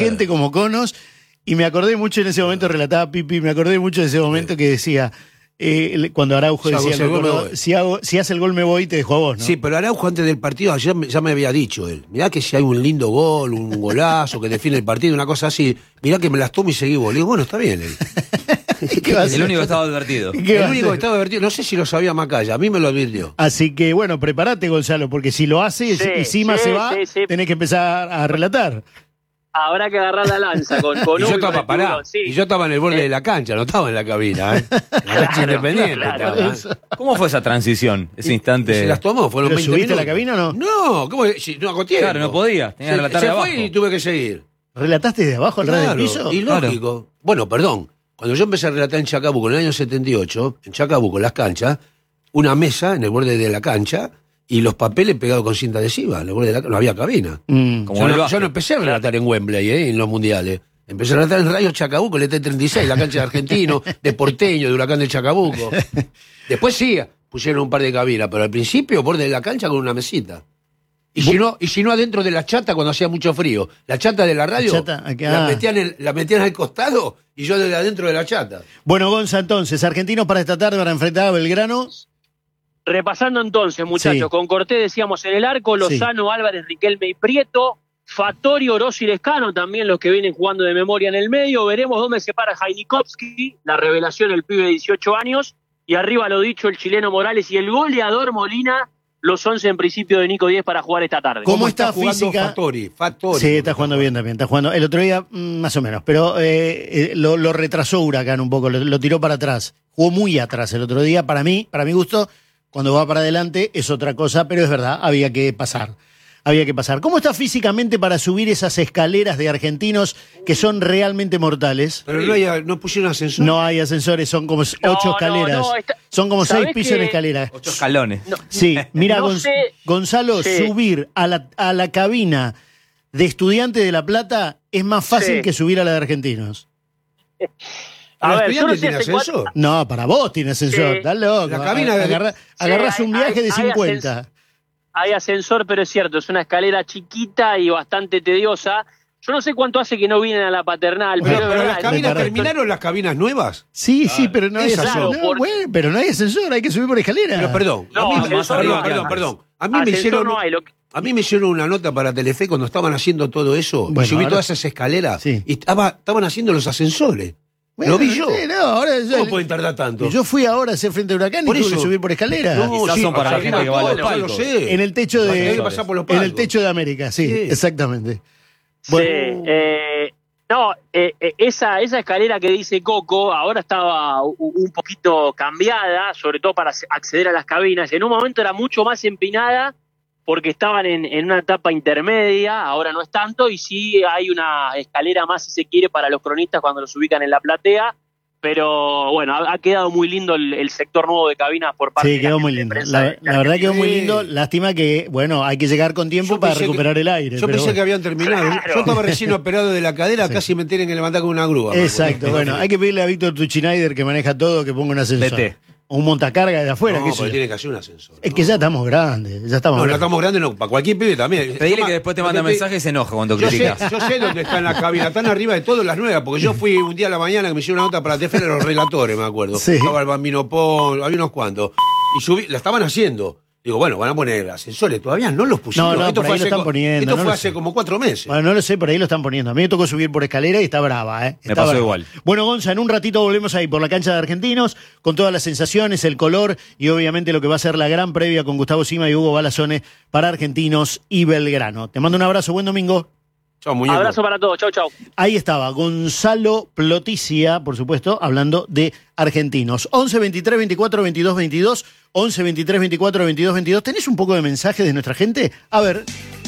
caliente como conos. Y me acordé mucho en ese momento, relataba Pipi, me acordé mucho de ese momento que decía, cuando Araujo decía, si hace el gol me voy y te dejo a vos, ¿no? Sí, pero Araujo antes del partido ayer ya me había dicho él, mirá que si hay un lindo gol, un golazo que define el partido, una cosa así, mirá que me las tomo y seguí vos. Le digo, bueno, está bien él. El único que estaba advertido. El único que estaba advertido, no sé si lo sabía Macaya, a mí me lo advirtió. Así que bueno, prepárate, Gonzalo, porque si lo hace y Sima se va, tenés que empar a relatar. Habrá que agarrar la lanza con y yo estaba parado. Sí. Y yo estaba en el borde de la cancha, no estaba en la cabina, En la cancha independiente. Claro. ¿Cómo fue esa transición, ese instante? Se las tomó, fueron 20 ¿Subiste minutos. a la cabina o no? No, ¿cómo? No hago tiempo. Claro, no podía. Tenía que relatar de abajo. Se fue y tuve que seguir. ¿Relataste de abajo al ras del piso? Y lógico. Claro. Bueno, perdón. Cuando yo empecé a relatar en Chacabuco en el año 78, en Chacabuco, en las canchas, una mesa en el borde de la cancha y los papeles pegados con cinta adhesiva. En el borde de no había cabina. Yo no empecé a relatar en Wembley, en los mundiales. Empecé a relatar en Radio Chacabuco, el ET36, la cancha de Argentino, de Porteño, de Huracán de Chacabuco. Después sí, pusieron un par de cabinas, pero al principio borde de la cancha con una mesita. Y si no adentro de la chata cuando hacía mucho frío. La chata de la radio la metían al costado y yo desde adentro de la chata. Bueno, Gonza, entonces, Argentinos para esta tarde para enfrentar a Belgrano. Repasando entonces, muchachos, con Cortés decíamos en el arco, Lozano, Álvarez, Riquelme y Prieto, Fattori, Oroz y Lescano, también los que vienen jugando de memoria en el medio. Veremos dónde se para Jainikowski, la revelación, el pibe de 18 años, y arriba lo dicho, el chileno Morales y el goleador Molina, los 11 en principio de Nico 10 para jugar esta tarde. ¿Cómo está física? Fattori. Sí, está jugando bien también, está jugando. El otro día, más o menos, pero lo retrasó Huracán un poco, lo tiró para atrás. Jugó muy atrás el otro día, para mi gusto. Cuando va para adelante es otra cosa, pero es verdad, había que pasar. ¿Cómo está físicamente para subir esas escaleras de Argentinos que son realmente mortales? Pero no pusieron ascensor. No hay ascensores, son como 8 escaleras. Son como 6 pisos en escalera. 8 escalones. Sí, mira, Gonzalo, subir a la cabina de Estudiantes de La Plata es más fácil que subir a la de Argentinos. A ver, yo no sé ¿tiene ascensor? No, para vos tiene ascensor, estás loco. La cabina agarrás un viaje de 50. Hay ascensor, pero es cierto, es una escalera chiquita y bastante tediosa. Yo no sé cuánto hace que no vienen a la Paternal. Pero las cabinas terminaron las cabinas nuevas. Sí, pero no hay ascensor. Claro, pero no hay ascensor, hay que subir por escalera. Pero perdón, perdón. A mí me hicieron una nota para Telefe cuando estaban haciendo todo eso. Bueno, y subí todas esas escaleras y estaban haciendo los ascensores. Bueno, lo vi yo. ¿Cómo pueden tardar tanto? Yo fui ahora a hacer frente a Huracán y tuve que subir por escalera. Quizás son para la gente que va a los palcos. En el techo de América, sí, exactamente. Bueno. Esa escalera que dice Coco ahora estaba un poquito cambiada, sobre todo para acceder a las cabinas. En un momento era mucho más empinada porque estaban en una etapa intermedia, ahora no es tanto, y sí hay una escalera más, si se quiere, para los cronistas cuando los ubican en la platea, pero bueno, ha quedado muy lindo el sector nuevo de cabinas por parte de la quedó muy lindo. La verdad quedó muy lindo, lástima que, bueno, hay que llegar con tiempo para recuperar el aire. Yo pensé que habían terminado, yo estaba recién operado de la cadera, casi me tienen que levantar con una grúa. Exacto, bueno, hay que pedirle a Víctor Tuchinaider, que maneja todo, que ponga un ascensor. Un montacarga de afuera. No, porque tiene que hacer un ascensor. Es que ya estamos grandes. No estamos grandes, para cualquier pibe también. Pedile que después te manda mensaje y se enoja cuando criticas. Yo sé dónde está en la cabina, están arriba de todas las nuevas, porque yo fui un día a la mañana que me hicieron una nota para TF de los relatores, me acuerdo. Sí. Estaba el Bambino Pol, había unos cuantos. Y subí, la estaban haciendo. Digo, bueno, van a poner ascensores, todavía no los pusieron. No, esto por ahí lo están poniendo. Esto fue hace como 4 meses. Bueno, no lo sé, por ahí lo están poniendo. A mí me tocó subir por escalera y está brava, Me pasó igual. Bueno, Gonza, en un ratito volvemos ahí por la cancha de Argentinos, con todas las sensaciones, el color y obviamente lo que va a ser la gran previa con Gustavo Sima y Hugo Balazone para Argentinos y Belgrano. Te mando un abrazo, buen domingo. Chau, muñeco. Abrazo para todos, chau. Ahí estaba Gonzalo Ploticia, por supuesto, hablando de Argentinos. 11 23 24 22 22, 11 23 24 22 22. ¿Tenés un poco de mensaje de nuestra gente? A ver.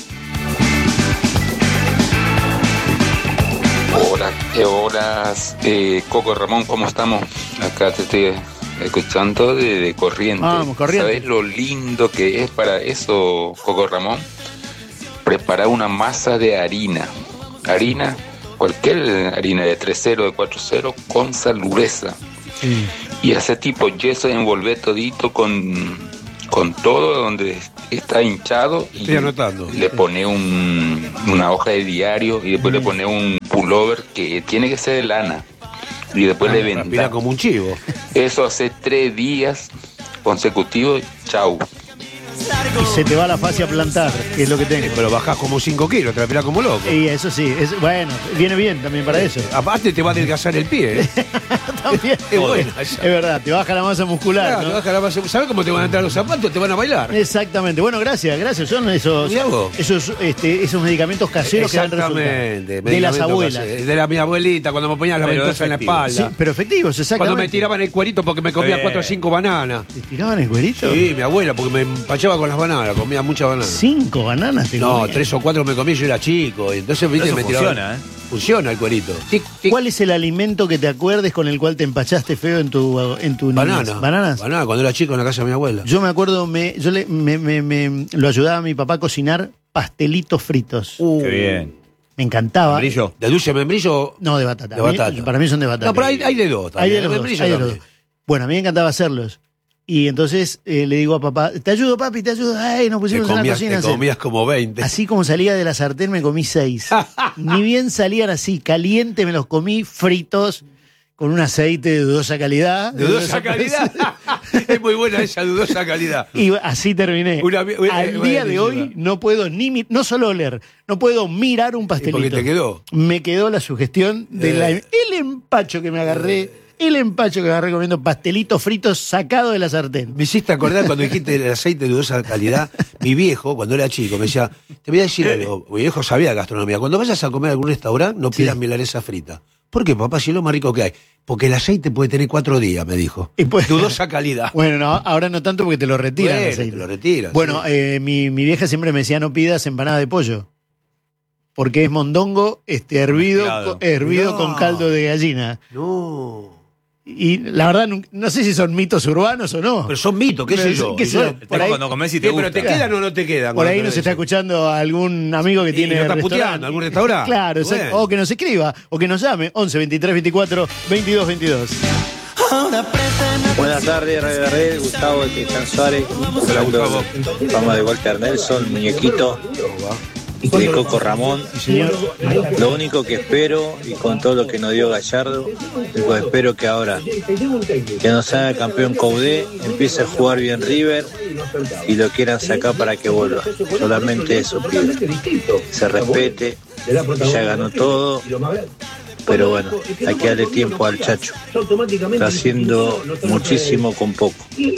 Hola, Coco Ramón, ¿cómo estamos? Acá te estoy escuchando de Corrientes. Vamos, Corrientes. ¿Sabés lo lindo que es para eso, Coco Ramón? Preparar una masa de harina, cualquier harina de 3-0, de 4-0, con salureza. Y hacer tipo yeso, envolver todito con todo donde está hinchado. Estoy anotando. Le pone una hoja de diario y después le pone un pullover que tiene que ser de lana. Y después de Respira venta. como un chivo. Eso hace 3 días consecutivos, chau. Y se te va la fascia plantar, que es lo que tengo. Pero bajás como 5 kilos, te respirás como loco. Y eso sí, bueno, viene bien también para eso. Aparte te va a adelgazar el pie, ¿eh? También. Es buena Es esa. verdad, te baja la masa muscular. Claro, ¿no? te baja la base. ¿Sabes cómo te van a entrar los zapatos? Te van a bailar. Exactamente. Bueno, gracias. Son esos Mirá vos. esos medicamentos caseros que dan resultado. Exactamente. De las medicamentos abuelas. caseros. De mi abuelita, cuando me ponían la Pero ventosa en la efectivo. Sí, espalda. pero efectivos, exactamente. Cuando me tiraban el cuerito porque me comía 4 o 5 bananas. ¿Te tiraban el cuerito? Sí, mi abuela, porque me empachaba con las bananas, comía muchas bananas. 5 bananas te No, comías. 3 o 4 me comí, yo era chico. Y entonces, viste, Eso me tiraba. funciona, ¿eh? Funciona el cuerito. Tic, tic. ¿Cuál es el alimento que te acuerdes con el cual te empachaste feo en tu niñez? Banana. ¿Bananas? Banana, cuando era chico en la casa de mi abuela. Yo me acuerdo, lo ayudaba a mi papá a cocinar pastelitos fritos. Qué bien. Me encantaba. Brillo. ¿De dulce membrillo? No, de batata. De batata. Para mí son de batata. No, pero hay de dos también. Hay de los dos, membrillo hay de los también. dos. Bueno, a mí me encantaba hacerlos. Y entonces le digo a papá, te ayudo, papi, te ayudo. Ay, nos Te pusimos en la cocina. a te hacer. comías como 20. Así como salía de la sartén me comí 6. Ni bien salían así, caliente me los comí fritos con un aceite de dudosa calidad. De dudosa calidad. Es muy buena esa dudosa calidad. Y así terminé. Al día de buenísima. hoy no puedo no solo oler, no puedo mirar un ¿Y pastelito. por qué te quedó? Me quedó la sugestión de el empacho que me agarré. El empacho que agarré comiendo pastelitos fritos sacados de la sartén. Me hiciste acordar cuando dijiste el aceite de dudosa calidad. Mi viejo, cuando era chico, me decía, te voy a decir algo. Mi viejo sabía de gastronomía. Cuando vayas a comer a algún restaurante, no pidas milanesa frita. ¿Por qué, papá? Si es lo más rico que hay. Porque el aceite puede tener 4 días, me dijo. Y pues- Dudosa calidad. Bueno, no, ahora no tanto porque te lo retiran. Bueno, el aceite. te lo retiran, Bueno, sí. mi vieja siempre me decía no pidas empanada de pollo. Porque es mondongo hervido, Mezclado. hervido No. con caldo de gallina. No. Y la verdad, no sé si son mitos urbanos o no. Pero son mitos, qué sé yo. ¿Qué sé Yo- yo? Por ahí, Cuando comés y te ¿Qué, gusta. pero te quedan o no te quedan? por ahí Cuando nos te está dicen. escuchando algún amigo que Y tiene nos está restaurante. puteando, algún restaurante. Claro, exacto. Bueno. O que nos escriba, o que nos llame, 11 23 24 22 22. Buenas tardes, Radio La Red, Gustavo de Cristian Suárez, Hola, Gustavo. Fama de Walter Nelson, muñequito de Coco Ramón. Señor, Lo único que espero, y con todo lo que nos dio Gallardo, pues espero que ahora que nos haga campeón Coudet, empiece a jugar bien River y lo quieran sacar para que vuelva. Solamente eso pido. Se respete, ya ganó todo, pero bueno, hay que darle tiempo al Chacho. Está haciendo muchísimo con poco.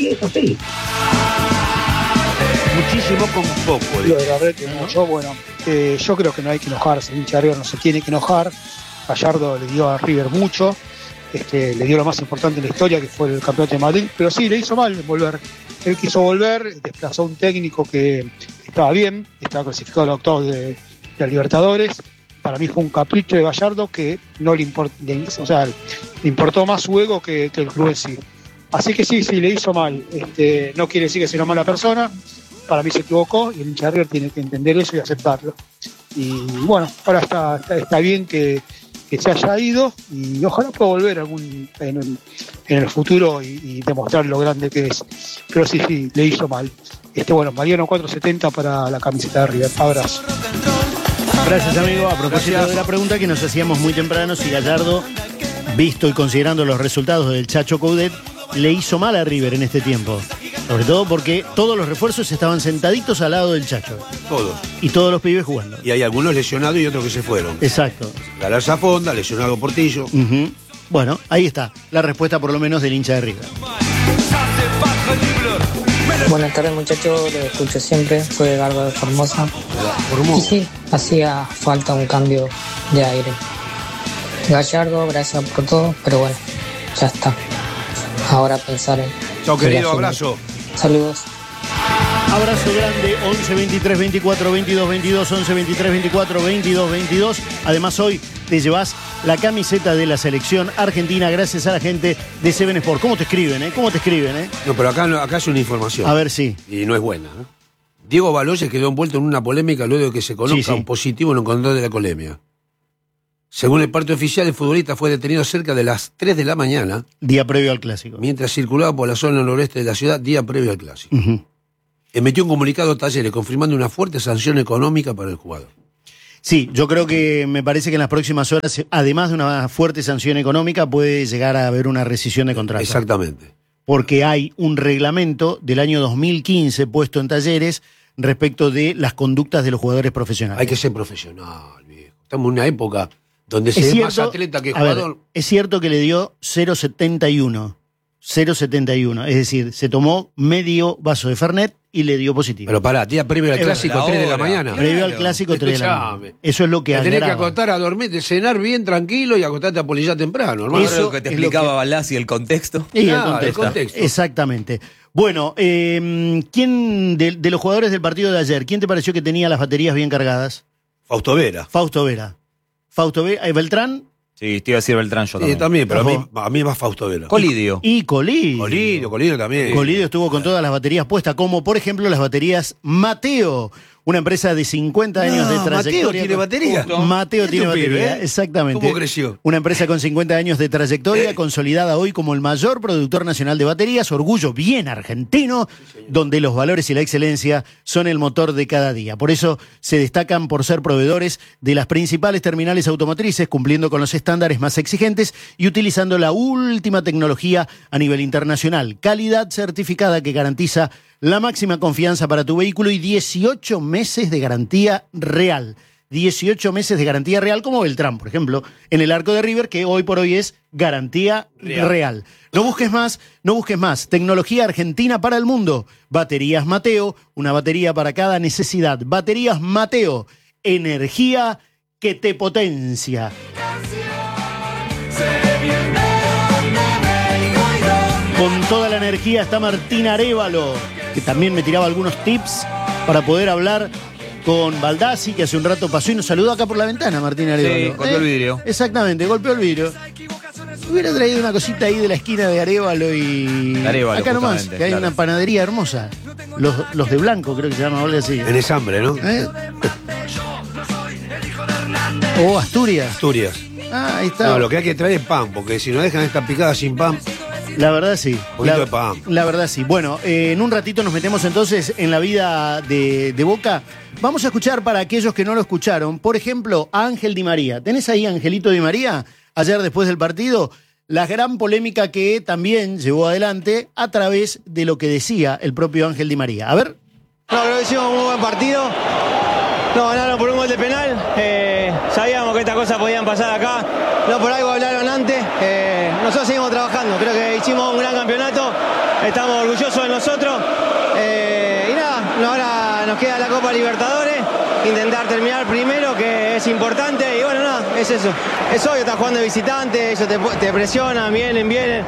Muchísimo con poco. Lo de la red que yo, bueno, yo creo que no hay que enojarse, el hincha de River no se tiene que enojar. Gallardo le dio a River mucho, le dio lo más importante en la historia, que fue el campeonato de Madrid, pero sí, le hizo mal volver. Él quiso volver, desplazó a un técnico que estaba bien, estaba clasificado a los octavos de la Libertadores. Para mí fue un capricho de Gallardo que no le importó, le importó más su ego que el club en sí. Así que sí, le hizo mal. No quiere decir que sea una mala persona. Para mí se equivocó y el hincha de River tiene que entender eso y aceptarlo. Y bueno, ahora está bien que se haya ido y ojalá pueda volver en el futuro y demostrar lo grande que es. Pero sí, le hizo mal. Bueno, Mariano 470 para la camiseta de River. Abrazo. gracias amigo. A propósito Gracias. de la pregunta que nos hacíamos muy temprano, si Gallardo, visto y considerando los resultados del Chacho Coudet, le hizo mal a River en este tiempo. Sobre todo porque todos los refuerzos estaban sentaditos al lado del Chacho. Todos. Y todos los pibes jugando. Y hay algunos lesionados y otros que se fueron. Exacto. Galarza Fonda, lesionado Portillo. Ujú. Bueno, ahí está. La respuesta por lo menos del hincha de River. Buenas tardes muchachos, lo escucho siempre, soy Edgardo de Formosa. Formó. Y sí, hacía falta un cambio de aire. Gallardo, gracias por todo, pero bueno, ya está. Ahora pensar en... Chao, en querido, la final. abrazo. Saludos. Abrazo grande, 11 23 24 22 22, 11 23 24 22 22. Además, hoy te llevas la camiseta de la selección argentina gracias a la gente de Seven Sport. ¿Cómo te escriben, ¿Cómo te escriben, No, pero acá es una información. A ver, sí. Y no es buena. Diego Baloyes quedó envuelto en una polémica luego de que se conozca Sí. un positivo en un control de la colemia. Según el parte oficial, el futbolista fue detenido cerca de las 3 de la mañana Día previo al clásico. mientras circulaba por la zona noroeste de la ciudad día previo al clásico. Ujú. Emitió un comunicado a Talleres confirmando una fuerte sanción económica para el jugador. Sí, yo creo que me parece que en las próximas horas, además de una fuerte sanción económica, puede llegar a haber una rescisión de contrato. Exactamente. Porque hay un reglamento del año 2015 puesto en Talleres respecto de las conductas de los jugadores profesionales. Hay que ser profesional, viejo. Estamos en una época donde se es más atleta que jugador. Es cierto que le dio 0,71. 0,71. Es decir, se tomó medio vaso de Fernet y le dio positivo. Pero pará, día previo al clásico, 3 de la mañana. Previo al clásico, 3 de la mañana. Eso es lo que tenés que acostar a dormir, de cenar bien tranquilo y acostarte a polillar temprano, hermano. Eso es lo que te explicaba Balazzi, el contexto. Y claro, el contexto. Exactamente. Bueno, ¿quién de los jugadores del partido de ayer, quién te pareció que tenía las baterías bien cargadas? Fausto Vera. Fausto Vera. Beltrán. Sí, te iba a decir Beltrán yo también. Sí, también, pero a mí más Fausto Vera. Colidio. Y Colidio. Colidio también. Colidio estuvo con todas las baterías puestas, como por ejemplo las baterías Mateo, una empresa de 50 años de trayectoria. Mateo tiene batería. Mateo tiene batería, exactamente. ¿Cómo creció? Una empresa con 50 años de trayectoria, consolidada hoy como el mayor productor nacional de baterías, orgullo bien argentino, donde los valores y la excelencia son el motor de cada día. Por eso se destacan por ser proveedores de las principales terminales automotrices, cumpliendo con los estándares más exigentes y utilizando la última tecnología a nivel internacional. Calidad certificada que garantiza la máxima confianza para tu vehículo y 18 meses de garantía real. 18 meses de garantía real, como Beltrán, por ejemplo, en el arco de River, que hoy por hoy es garantía real. No busques más. Tecnología argentina para el mundo. Baterías Mateo, una batería para cada necesidad. Baterías Mateo, energía que te potencia. Con toda la energía está Martín Arévalo, que también me tiraba algunos tips para poder hablar con Baldassi, que hace un rato pasó y nos saludó acá por la ventana, Martín Arévalo. Sí, golpeó el vidrio. Exactamente, golpeó el vidrio. Hubiera traído una cosita ahí de la esquina de Arévalo y... Arévalo, acá nomás, que hay una panadería hermosa. Los de Blanco, creo que se llama, o algo así. En Esambre, ¿no? O Asturias. Asturias. Ah, ahí está. No, lo que hay que traer es pan, porque si no dejan esta picada sin pan... La verdad sí. Un poquito de pan. La verdad sí. Bueno, en un ratito nos metemos entonces en la vida de Boca. Vamos a escuchar para aquellos que no lo escucharon, por ejemplo, a Ángel Di María. ¿Tenés ahí a Angelito Di María? Ayer después del partido, la gran polémica que también llevó adelante a través de lo que decía el propio Ángel Di María. A ver. No, creo que hicimos un muy buen partido. Nos ganaron por un gol de penal. Sabíamos que estas cosas podían pasar acá. No por algo hablaron antes. Nosotros seguimos trabajando. Creo que hicimos un gran campeonato. Estamos orgullosos de nosotros. Y nada, ahora nos queda la Copa Libertadores. Intentar terminar primero, que es importante. Y bueno, nada, es eso. Es obvio, estás jugando de visitante. Ellos te presionan, vienen.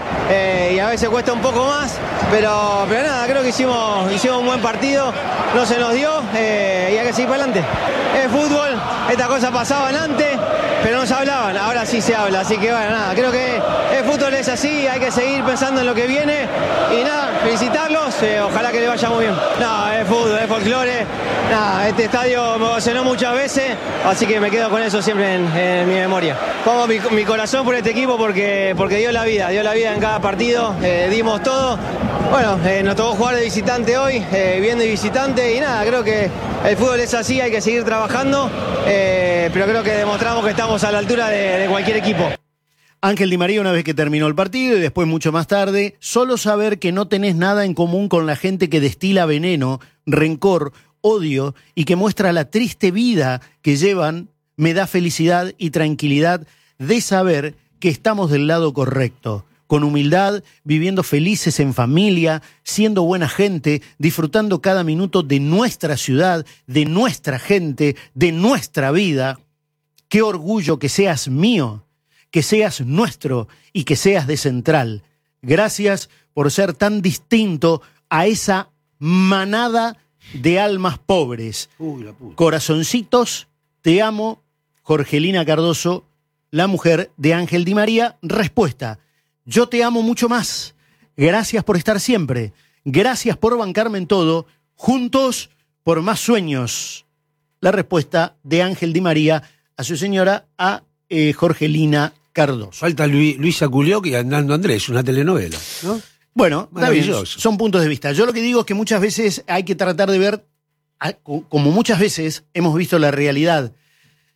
Y a veces cuesta un poco más. Pero nada, creo que hicimos un buen partido. No se nos dio y hay que seguir para adelante. Es fútbol, estas cosas pasaban antes, pero no se hablaban, ahora sí se habla. Así que bueno, nada, creo que el fútbol es así, hay que seguir pensando en lo que viene. Y nada, felicitarlos, ojalá que les vaya muy bien. No, es fútbol, es folclore. Nada, este estadio me emocionó muchas veces, así que me quedo con eso siempre en mi memoria. Pongo mi corazón por este equipo porque dio la vida en cada partido, dimos todo. Bueno, nos tocó jugar de visitante hoy, bien de visitante y nada, creo que el fútbol es así, hay que seguir trabajando, pero creo que demostramos que estamos a la altura de cualquier equipo. Ángel Di María, una vez que terminó el partido y después mucho más tarde, solo saber que no tenés nada en común con la gente que destila veneno, rencor, odio y que muestra la triste vida que llevan, me da felicidad y tranquilidad de saber que estamos del lado correcto. Con humildad, viviendo felices en familia, siendo buena gente, disfrutando cada minuto de nuestra ciudad, de nuestra gente, de nuestra vida. Qué orgullo que seas mío, que seas nuestro y que seas de Central. Gracias por ser tan distinto a esa manada de almas pobres. Corazoncitos, te amo, Jorgelina Cardoso, la mujer de Ángel Di María. Respuesta: yo te amo mucho más. Gracias por estar siempre. Gracias por bancarme en todo. Juntos por más sueños. La respuesta de Ángel Di María a su señora, a Jorgelina Cardoso. Falta Luisa Culioc y Andando Andrés, una telenovela, ¿no? Bueno, está bien, son puntos de vista. Yo lo que digo es que muchas veces hay que tratar de ver, como muchas veces hemos visto la realidad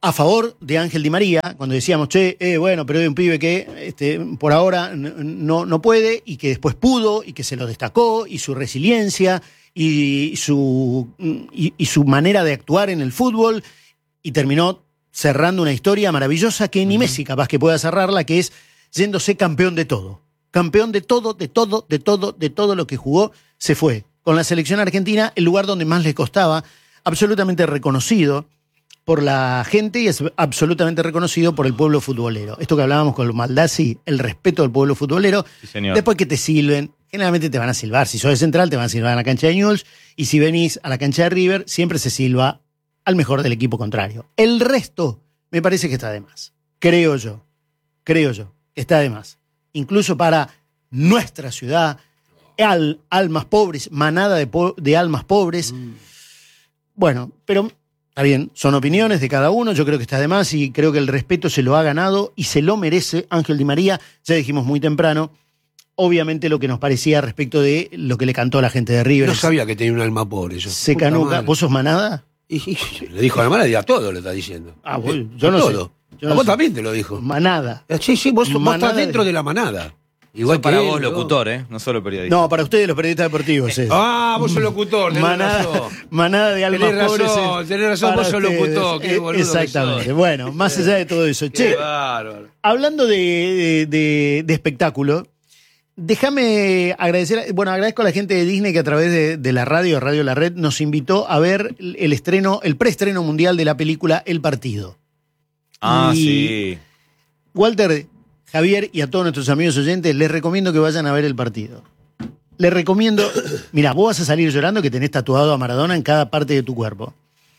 a favor de Ángel Di María, cuando decíamos, bueno, pero hay un pibe que por ahora no puede, y que después pudo, y que se lo destacó, y su resiliencia, y su manera de actuar en el fútbol, y terminó cerrando una historia maravillosa que ni Messi capaz que pueda cerrarla, que es yéndose campeón de todo. Campeón de todo lo que jugó, se fue. Con la selección argentina, el lugar donde más le costaba, absolutamente reconocido por la gente y es absolutamente reconocido por el pueblo futbolero. Esto que hablábamos con Maldazzi, el respeto del pueblo futbolero. Sí, señor. Después que te silben, generalmente te van a silbar. Si sos de Central, te van a silbar en la cancha de Newell's, y si venís a la cancha de River, siempre se silba al mejor del equipo contrario. El resto me parece que está de más. Creo yo, está de más. Incluso para nuestra ciudad, almas pobres, manada de almas pobres. Bueno, pero está bien, son opiniones de cada uno, yo creo que está de más y creo que el respeto se lo ha ganado y se lo merece Ángel Di María. Ya dijimos muy temprano, obviamente, lo que nos parecía respecto de lo que le cantó a la gente de River. No sabía que tenía un alma pobre. Yo. Se canuca. ¿Vos sos manada? Y le dijo a la manada y a todo le está diciendo. Yo no todo. sé. A vos también te lo dijo. Manada. Sí, vos estás dentro de la manada. Igual para vos, locutor, no solo periodista. No, para ustedes los periodistas deportivos. Vos sos locutor, tenés razón. Manada de almas pobres. Tenés razón, vos sos locutor. Qué boludo. Exactamente. Bueno, más allá de todo eso. Qué bárbaro. Hablando de espectáculo, déjame agradecer, agradezco a la gente de Disney que a través de la Radio La Red, nos invitó a ver el preestreno mundial de la película El Partido. Sí. Walter, Javier y a todos nuestros amigos oyentes, les recomiendo que vayan a ver El Partido. Les recomiendo, mira, vos vas a salir llorando que tenés tatuado a Maradona en cada parte de tu cuerpo.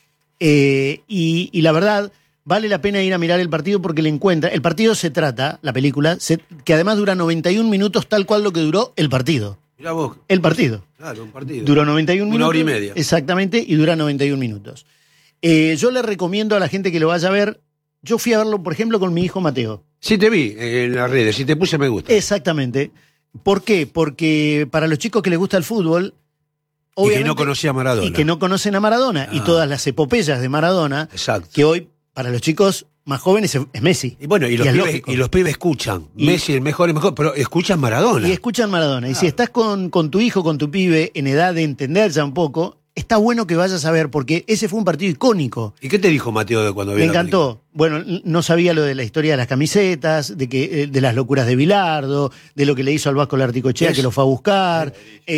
Y la verdad, vale la pena ir a mirar El Partido porque le encuentra. El Partido se trata, la película, que además dura 91 minutos, tal cual lo que duró El Partido. Mirá vos. El Partido. Claro, un partido. Duró 91 minutos. 1 hora y media. Exactamente, y dura 91 minutos. Yo le recomiendo a la gente que lo vaya a ver. Yo fui a verlo, por ejemplo, con mi hijo Mateo. Sí te vi en las redes, sí te puse me gusta. Exactamente. ¿Por qué? Porque para los chicos que les gusta el fútbol, y que no conocía a Maradona. Y que no conocen a Maradona, y todas las epopeyas de Maradona, exacto, que hoy, para los chicos más jóvenes, es Messi. Y bueno, y los pibes escuchan. Messi el mejor, pero escuchan Maradona. Y escuchan Maradona. Y si estás con tu hijo, con tu pibe, en edad de entender ya un poco, está bueno que vayas a ver, porque ese fue un partido icónico. ¿Y qué te dijo Mateo de cuando vio? Me encantó. Bueno, no sabía lo de la historia de las camisetas, de las locuras de Bilardo, de lo que le hizo al Vasco Larticochea, que lo fue a buscar,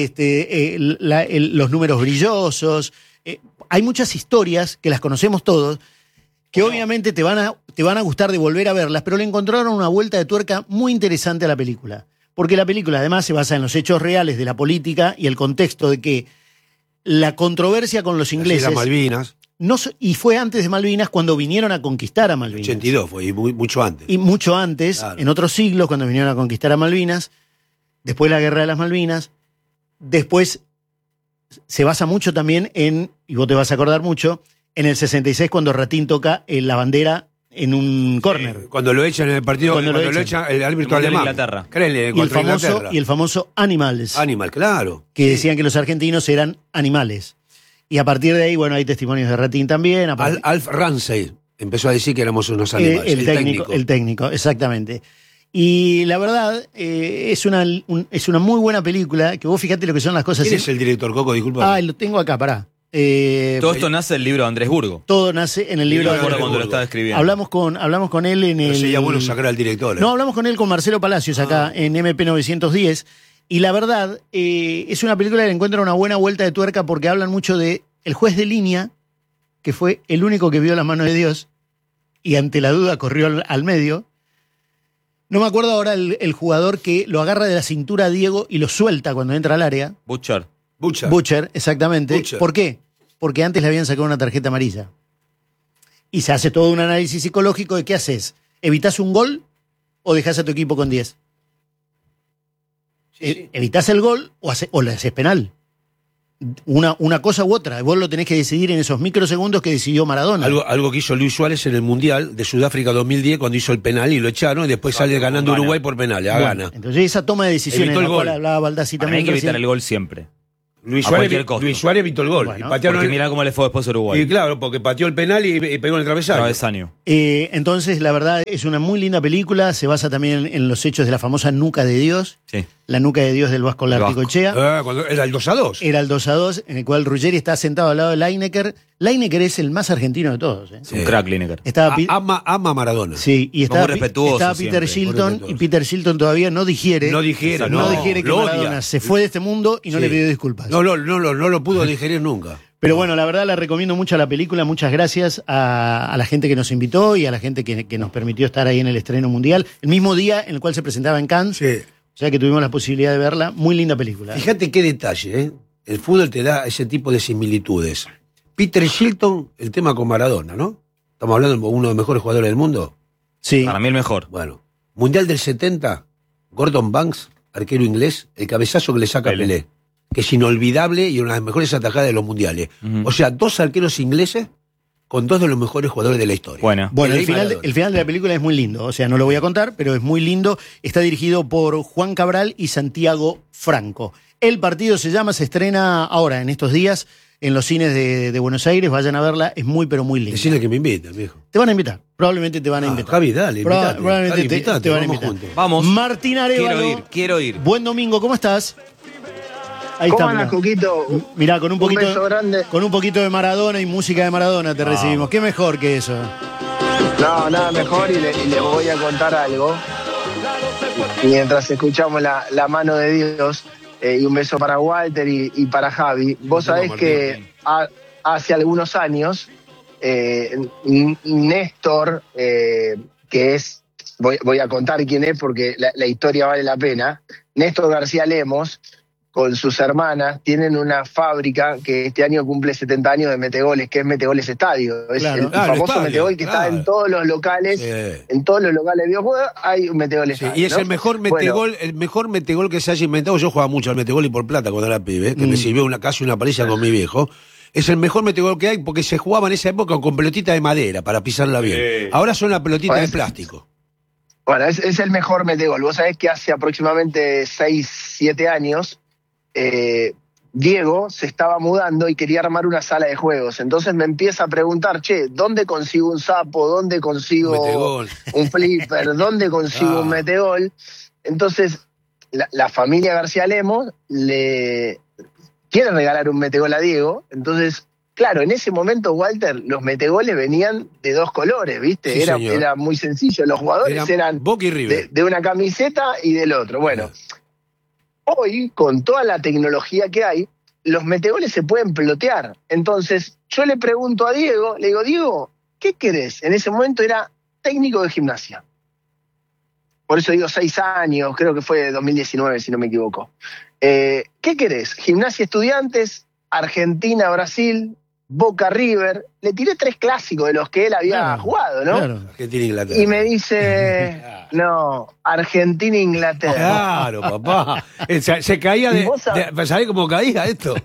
los números brillosos. Hay muchas historias que las conocemos todos, que obviamente te van a gustar de volver a verlas, pero le encontraron una vuelta de tuerca muy interesante a la película. Porque la película además se basa en los hechos reales de la política y el contexto de que la controversia con los ingleses. Las Malvinas. Y fue antes de Malvinas, cuando vinieron a conquistar a Malvinas. 82 fue, y mucho antes. Y mucho antes, claro, en otros siglos, cuando vinieron a conquistar a Malvinas, después la Guerra de las Malvinas, después se basa mucho también en, y vos te vas a acordar mucho, en el 66 cuando Ratín toca la bandera en un córner. Cuando lo echan en el partido, cuando lo echan el árbitro alemán. Inglaterra. Y el famoso Animals. Animal, claro. Que decían que los argentinos eran animales. Y a partir de ahí, bueno, hay testimonios de Ratín también. Alf Ramsey empezó a decir que éramos unos animales. El técnico, exactamente. Y la verdad, es una muy buena película, que vos fíjate lo que son las cosas. ¿Quién es el director, Coco? Disculpa. Lo tengo acá, pará. Todo esto nace en el libro de Andrés Burgo. Todo nace en el libro de Andrés Burgo. Cuando lo estaba escribiendo. Hablamos con él en el... Sería bueno sacar al director. No, hablamos con él, con Marcelo Palacios, acá en MP 910. Y la verdad, es una película que le encuentra una buena vuelta de tuerca porque hablan mucho de el juez de línea, que fue el único que vio las manos de Dios y ante la duda corrió al medio. No me acuerdo ahora el jugador que lo agarra de la cintura a Diego y lo suelta cuando entra al área. Butcher, exactamente. ¿Por qué? Porque antes le habían sacado una tarjeta amarilla. Y se hace todo un análisis psicológico de qué haces. ¿Evitás un gol o dejás a tu equipo con 10? Sí. ¿Evitás el gol o le haces penal? Una cosa u otra. Vos lo tenés que decidir en esos microsegundos que decidió Maradona. Algo que hizo Luis Suárez en el Mundial de Sudáfrica 2010 cuando hizo el penal y lo echaron y después sale ganando Uruguay por penal. Gana. Entonces esa toma de decisiones, en la cual hablaba Baldassi también. Hay que evitar el gol siempre. Luis a Suárez, cualquier costo. Luis Suárez evitó el gol. Bueno, y patearon Porque mirá cómo le fue después a Uruguay. Y claro, porque pateó el penal y pegó en el travesaño. Entonces, la verdad, es una muy linda película. Se basa también en los hechos de la famosa Nuca de Dios. Sí. La Nuca de Dios del Vasco Larticochea. Cuando era el 2-2. Era el 2-2, en el cual Ruggeri está sentado al lado de Lineker. Lineker es el más argentino de todos. Es un crack, Lineker. Estaba Ama a Maradona. Sí, y Muy respetuoso estaba Peter siempre, Shilton, y Peter Shilton todavía no digiere. No digiere, no digiere que lo odia. Maradona se fue de este mundo y no le pidió disculpas. No lo pudo digerir nunca. Pero bueno, la verdad la recomiendo mucho a la película. Muchas gracias a la gente que nos invitó y a la gente que nos permitió estar ahí en el estreno mundial. El mismo día en el cual se presentaba en Cannes. Sí. O sea que tuvimos la posibilidad de verla. Muy linda película. Fíjate qué detalle, ¿eh? El fútbol te da ese tipo de similitudes. Peter Shilton, el tema con Maradona, ¿no? Estamos hablando de uno de los mejores jugadores del mundo. Sí. Para mí el mejor. Bueno, Mundial del 70, Gordon Banks, arquero inglés, el cabezazo que le saca a Pelé, que es inolvidable y una de las mejores atajadas de los mundiales. O sea, 2 arqueros ingleses con 2 de los mejores jugadores de la historia. Bueno, el final de la película es muy lindo. O sea, no lo voy a contar, pero es muy lindo. Está dirigido por Juan Cabral y Santiago Franco. El partido se estrena ahora, en estos días, en los cines de Buenos Aires. Vayan a verla, es muy, pero muy linda. Decirle que me inviten, viejo. Te van a invitar, probablemente te van a invitar. Javi, dale, invitate. Probablemente te van a invitar. Vamos. Martín Arévalo. Quiero ir. Buen domingo, ¿cómo estás? Ahí ¿Cómo está. andas, Coquito? Mirá, con un beso grande. Con un poquito de Maradona y música de Maradona te recibimos. ¿Qué mejor que eso? No, nada mejor y les voy a contar algo. Mientras escuchamos la mano de Dios, y un beso para Walter y para Javi. Vos sabés que hace algunos años, Néstor, que es, voy a contar quién es porque la historia vale la pena, Néstor García Lemos, con sus hermanas, tienen una fábrica que este año cumple 70 años de Metegoles, que es Metegoles Estadio. Es el famoso estadio, Metegol que está en todos los locales, en todos los locales de videojuegos hay un Metegoles Estadio. Y es el mejor Metegol, el mejor Metegol que se haya inventado. Yo jugaba mucho al Metegol y por plata cuando era pibe, que me sirvió casi una paliza con mi viejo. Es el mejor Metegol que hay porque se jugaba en esa época con pelotita de madera para pisarla bien. Ahora son las pelotitas de plástico. Bueno, es el mejor Metegol. Vos sabés que hace aproximadamente 6, 7 años Diego se estaba mudando y quería armar una sala de juegos. Entonces me empieza a preguntar, ¿dónde consigo un sapo? ¿Dónde consigo un flipper? ¿Dónde consigo un Metegol? Entonces la familia García Lemos le quiere regalar un Metegol a Diego. Entonces, claro, en ese momento, Walter, los Metegoles venían de 2 colores, ¿viste? Sí, era muy sencillo. Los jugadores eran Boca y River. de una camiseta y del otro. Bueno, hoy, con toda la tecnología que hay, los Metegoles se pueden pelotear. Entonces, yo le pregunto a Diego, le digo, Diego, ¿qué querés? En ese momento era técnico de Gimnasia. Por eso digo 6 años, creo que fue 2019, si no me equivoco. ¿Qué querés? Gimnasia Estudiantes, Argentina, Brasil, Boca River. Le tiré 3 clásicos de los que él había jugado, ¿no? Claro. Argentina, Inglaterra. Y me dice, no, Argentina, Inglaterra. Claro, papá. Se caía ¿sabés cómo caía esto?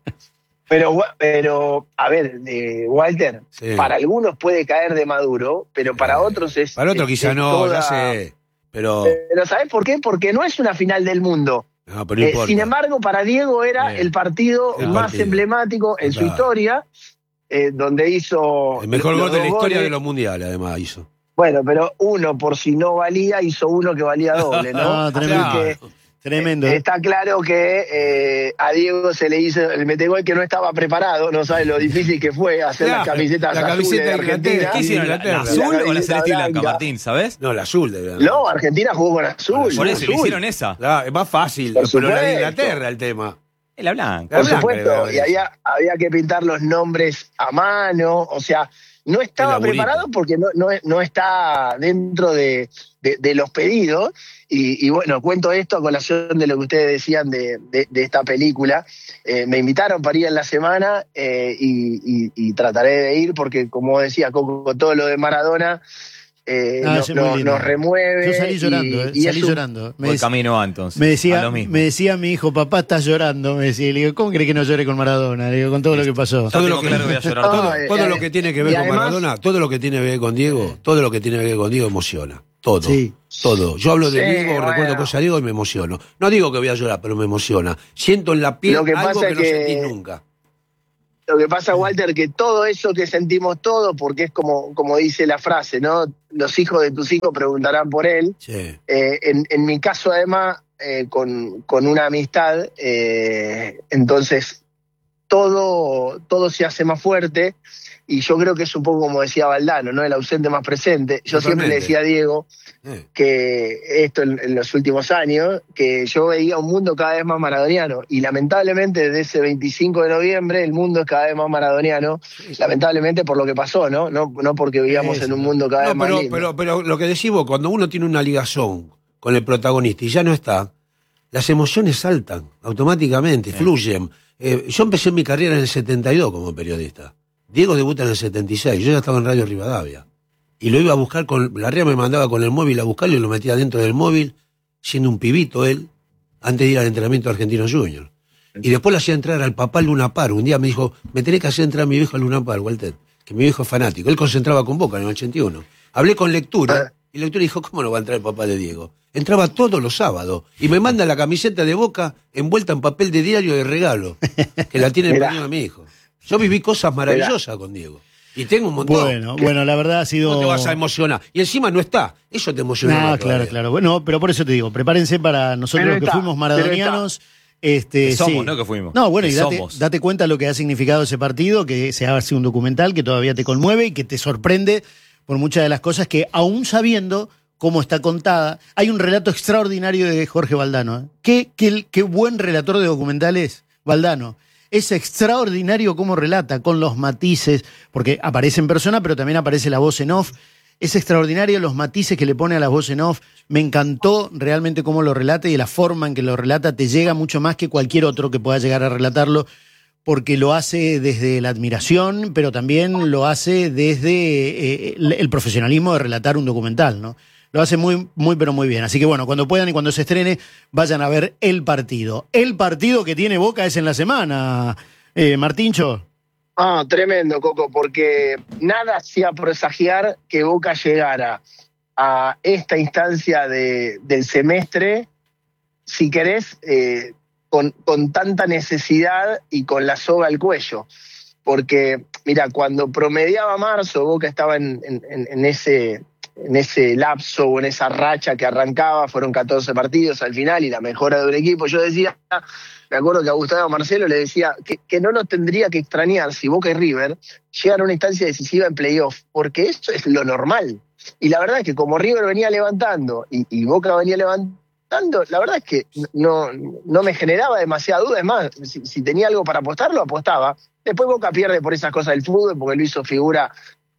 Pero a ver, Walter, para algunos puede caer de maduro, pero para otros es... Para otros quizá no, ya sé. Pero ¿sabés por qué? Porque no es una final del mundo. No, pero no importa. Sin embargo, para Diego era el partido más emblemático en su historia, donde hizo... El mejor gol de la historia de los mundiales, además, hizo. Bueno, pero uno, por si no valía, hizo uno que valía doble, ¿no? Tremendo. Está claro que a Diego se le hizo el Metegol que no estaba preparado, no sabe lo difícil que fue hacer las camisetas azules de Argentina. ¿Qué hicieron? ¿La azul o la celeste y blanca, Martín, sabés? No, la azul, de verdad. No, Argentina jugó con azul. Por eso, le hicieron esa. Claro, es más fácil, pero la de Inglaterra el tema. Es la blanca. Por supuesto, y había que pintar los nombres a mano, o sea, no estaba preparado porque no está dentro de los pedidos. Y bueno, cuento esto a colación de lo que ustedes decían de esta película. Me invitaron para ir en la semana y trataré de ir porque, como decía Coco, todo lo de Maradona nos remueve. Yo salí llorando, salí llorando. Voy camino entonces. Me decía mi hijo, papá, estás llorando. Me decía, le digo, ¿cómo crees que no llore con Maradona? Le digo, con todo lo que pasó. Todo lo que tiene que ver con Maradona, todo lo que tiene que ver con Diego, emociona. Todo. Sí. Todo. Yo hablo de Sí, Diego, bueno. recuerdo cosas de Diego y me emociono. No digo que voy a llorar, pero me emociona. Siento en la piel Lo que algo pasa que no que- sentís nunca. Lo que pasa, Walter, que todo eso que sentimos todos, porque es como dice la frase, ¿no? Los hijos de tus hijos preguntarán por él. Sí. En mi caso, además, con una amistad, entonces todo se hace más fuerte. Y yo creo que es un poco como decía Valdano, ¿no? El ausente más presente. Yo siempre le Totalmente. decía a Diego que esto en los últimos años, que yo veía un mundo cada vez más maradoniano. Y lamentablemente desde ese 25 de noviembre el mundo es cada vez más maradoniano. Lamentablemente por lo que pasó, ¿no? No porque vivíamos Eso. en un mundo cada vez más lindo. Pero lo que decís vos, cuando uno tiene una ligazón con el protagonista y ya no está, las emociones saltan automáticamente, fluyen. Yo empecé mi carrera en el 72 como periodista. Diego debuta en el 76, yo ya estaba en Radio Rivadavia. Y lo iba a buscar la RIA me mandaba con el móvil a buscarlo y lo metía dentro del móvil, siendo un pibito él, antes de ir al entrenamiento de Argentino Junior. Y después le hacía entrar al papá al Luna Par. Un día me dijo, me tenés que hacer entrar a mi viejo al Luna Par, Walter, que mi viejo es fanático. Él concentraba con Boca en el 81. Hablé con Lectura, y Lectura dijo, ¿cómo no va a entrar el papá de Diego? Entraba todos los sábados, y me manda la camiseta de Boca envuelta en papel de diario de regalo, que la tiene el Mirá. baño de mi hijo. Yo viví cosas maravillosas con Diego. Y tengo un montón. Bueno, la verdad ha sido... ¿Cómo te vas a emocionar? Y encima no está. Eso te emociona. No, claro. Bueno, pero por eso te digo, prepárense para nosotros Pero los que está, fuimos maradonianos. Que somos, sí. no que fuimos. No, bueno, Que y somos. date cuenta lo que ha significado ese partido, que se hace un documental que todavía te conmueve y que te sorprende por muchas de las cosas que, aún sabiendo cómo está contada, hay un relato extraordinario de Jorge Valdano. Qué buen relator de documentales, Valdano. Es extraordinario cómo relata, con los matices, porque aparece en persona, pero también aparece la voz en off. Es extraordinario los matices que le pone a la voz en off. Me encantó realmente cómo lo relata y la forma en que lo relata te llega mucho más que cualquier otro que pueda llegar a relatarlo, porque lo hace desde la admiración, pero también lo hace desde el profesionalismo de relatar un documental, ¿no? Lo hace muy, pero muy bien. Así que bueno, cuando puedan y cuando se estrene, vayan a ver el partido. El partido que tiene Boca es en la semana, Martincho. Ah, tremendo, Coco, porque nada hacía presagiar que Boca llegara a esta instancia del semestre, si querés, con tanta necesidad y con la soga al cuello. Porque, mira, cuando promediaba marzo, Boca estaba en ese lapso o en esa racha que arrancaba, fueron 14 partidos al final y la mejora de un equipo. Yo decía, me acuerdo que a Gustavo Marcelo le decía que no nos tendría que extrañar si Boca y River llegan a una instancia decisiva en playoff, porque eso es lo normal. Y la verdad es que como River venía levantando y Boca venía levantando, la verdad es que no me generaba demasiada duda. Es más, si tenía algo para apostar, lo apostaba. Después Boca pierde por esas cosas del fútbol, porque lo hizo figura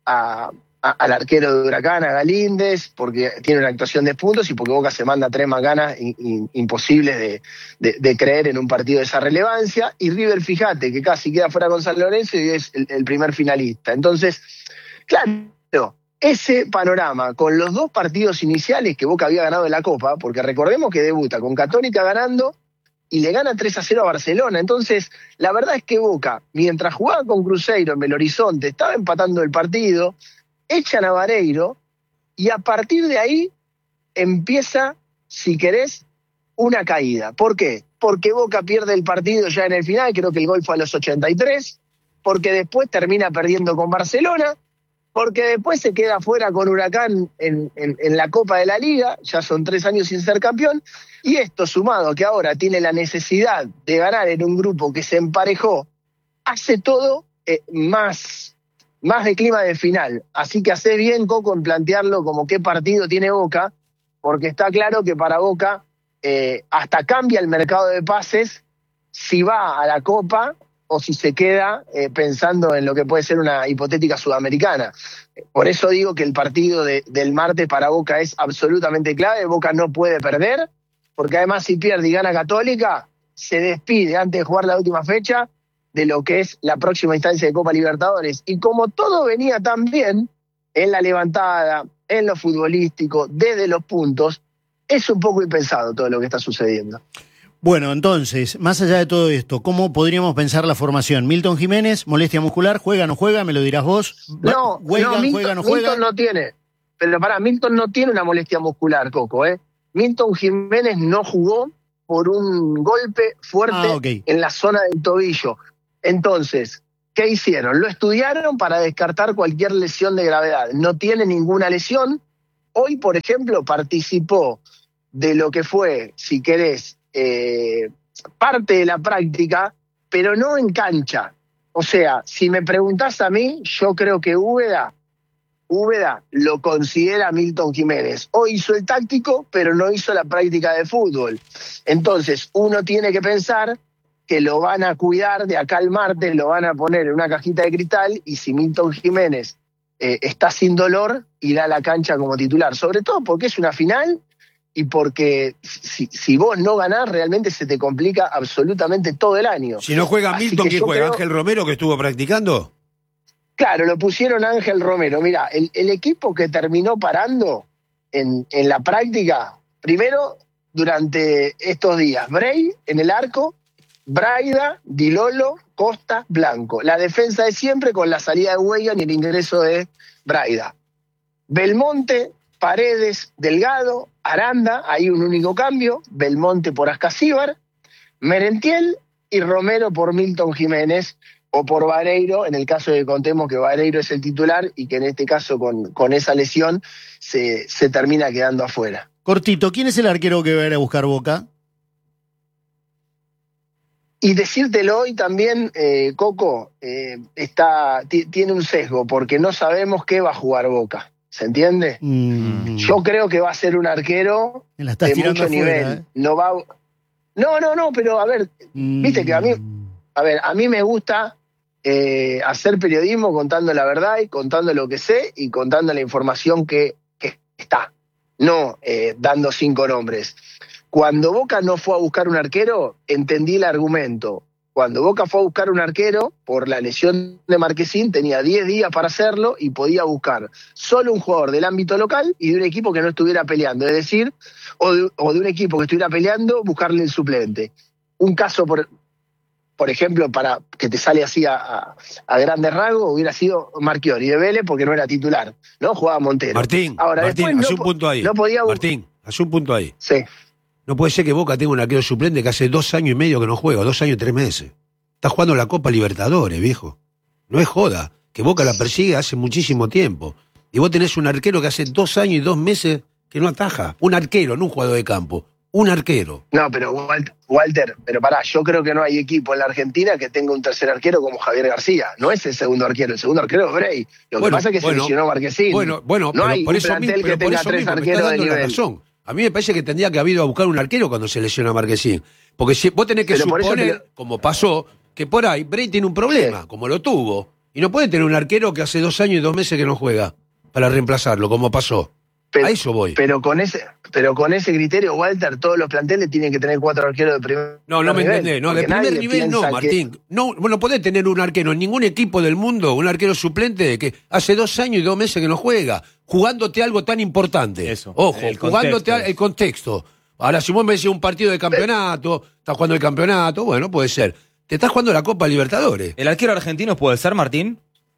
al arquero de Huracán, a Galíndez, porque tiene una actuación de puntos y porque Boca se manda 3 macanas imposibles de creer en un partido de esa relevancia. Y River, fíjate, que casi queda fuera con San Lorenzo y es el primer finalista. Entonces, claro, ese panorama con los 2 partidos iniciales que Boca había ganado en la Copa, porque recordemos que debuta con Católica ganando y le gana 3-0 a Barcelona. Entonces, la verdad es que Boca, mientras jugaba con Cruzeiro en Belo Horizonte, estaba empatando el partido, echan a Vareiro, y a partir de ahí empieza, si querés, una caída. ¿Por qué? Porque Boca pierde el partido ya en el final, creo que el gol fue a los 83, porque después termina perdiendo con Barcelona, porque después se queda fuera con Huracán en la Copa de la Liga, ya son 3 años sin ser campeón, y esto sumado a que ahora tiene la necesidad de ganar en un grupo que se emparejó, hace todo más de clima de final. Así que hace bien, Coco, en plantearlo como qué partido tiene Boca, porque está claro que para Boca hasta cambia el mercado de pases si va a la Copa o si se queda pensando en lo que puede ser una hipotética sudamericana. Por eso digo que el partido del martes para Boca es absolutamente clave. Boca no puede perder, porque además si pierde y gana Católica, se despide antes de jugar la última fecha de lo que es la próxima instancia de Copa Libertadores. Y como todo venía tan bien en la levantada, en lo futbolístico, desde los puntos, es un poco impensado todo lo que está sucediendo. Bueno, entonces, más allá de todo esto, ¿cómo podríamos pensar la formación? Milton Jiménez, molestia muscular, ¿juega o no juega? ¿Me lo dirás vos? No, ¿Juega, Milton, juega, no juega? Milton no tiene. pero pará, Milton no tiene una molestia muscular, Coco, ¿eh? Milton Jiménez no jugó por un golpe fuerte en la zona del tobillo. Entonces, ¿qué hicieron? Lo estudiaron para descartar cualquier lesión de gravedad. No tiene ninguna lesión. Hoy, por ejemplo, participó de lo que fue, si querés, parte de la práctica, pero no en cancha. O sea, si me preguntás a mí, yo creo que Úbeda lo considera Milton Jiménez. Hoy hizo el táctico, pero no hizo la práctica de fútbol. Entonces, uno tiene que pensar que lo van a cuidar de acá al martes, lo van a poner en una cajita de cristal, y si Milton Jiménez está sin dolor, irá a la cancha como titular. Sobre todo porque es una final y porque si vos no ganás, realmente se te complica absolutamente todo el año. Si no juega Así Milton, que ¿quién yo juega? creo- ¿Ángel Romero, que estuvo practicando? Claro, lo pusieron a Ángel Romero. Mira, el equipo que terminó parando en la práctica, primero, durante estos días, Bray en el arco, Braida, Dilolo, Costa, Blanco. La defensa de siempre con la salida de Weigand y el ingreso de Braida. Belmonte, Paredes, Delgado, Aranda, hay un único cambio, Belmonte por Ascasíbar, Merentiel y Romero por Milton Jiménez o por Vareiro, en el caso de que contemos que Vareiro es el titular y que en este caso con esa lesión se termina quedando afuera. Cortito, ¿quién es el arquero que va a ir a buscar Boca? Y decírtelo hoy también, Coco, tiene un sesgo, porque no sabemos qué va a jugar Boca. ¿Se entiende? Yo creo que va a ser un arquero Me la estás de tirando mucho afuera, nivel. No va. No, pero a ver, viste que a mí me gusta hacer periodismo contando la verdad y contando lo que sé y contando la información que está, no dando 5 nombres. Cuando Boca no fue a buscar un arquero, entendí el argumento. Cuando Boca fue a buscar un arquero, por la lesión de Marquesín, tenía 10 días para hacerlo y podía buscar solo un jugador del ámbito local y de un equipo que no estuviera peleando. Es decir, o de un equipo que estuviera peleando, buscarle el suplente. Un caso, por ejemplo, para que te sale así a grandes rasgos, hubiera sido Marchiori de Vélez porque no era titular, ¿no? Jugaba Montero. Martín, Ahora, hace después un punto ahí. No podía Martín, hace un punto ahí. Sí. No puede ser que Boca tenga un arquero suplente que hace 2 años y medio que no juega, 2 años y 3 meses. Está jugando la Copa Libertadores, viejo. No es joda, que Boca la persigue hace muchísimo tiempo. Y vos tenés un arquero que hace 2 años y 2 meses que no ataja. Un arquero, no un jugador de campo. Un arquero. No, pero Walter, pero pará, yo creo que no hay equipo en la Argentina que tenga un tercer arquero como Javier García. No es el segundo arquero es Bray. Lo que pasa es que se lesionó Marquesín. Bueno, no pero hay por un eso plantel mismo, que pero por tenga eso 3 mismo, me arqueros estás de dando la nivel. razón. A mí me parece que tendría que haber ido a buscar un arquero cuando se lesiona Marquesín. Porque si vos tenés que Pero por eso suponer, como pasó, que por ahí Bray tiene un problema, como lo tuvo. Y no puede tener un arquero que hace 2 años y 2 meses que no juega para reemplazarlo, como pasó. A eso voy. Pero con ese criterio, Walter, todos los planteles tienen que tener 4 arqueros de primer No me nivel, entendés. No, de porque primer nadie nivel no, piensa Martín. No podés tener un arquero en ningún equipo del mundo, un arquero suplente que hace 2 años y 2 meses que no juega, jugándote algo tan importante. Eso, Ojo, el jugándote contexto. el contexto. Ahora, si vos me decís un partido de campeonato, estás jugando el campeonato, bueno, puede ser. Te estás jugando la Copa Libertadores. ¿El arquero argentino puede ser, Martín?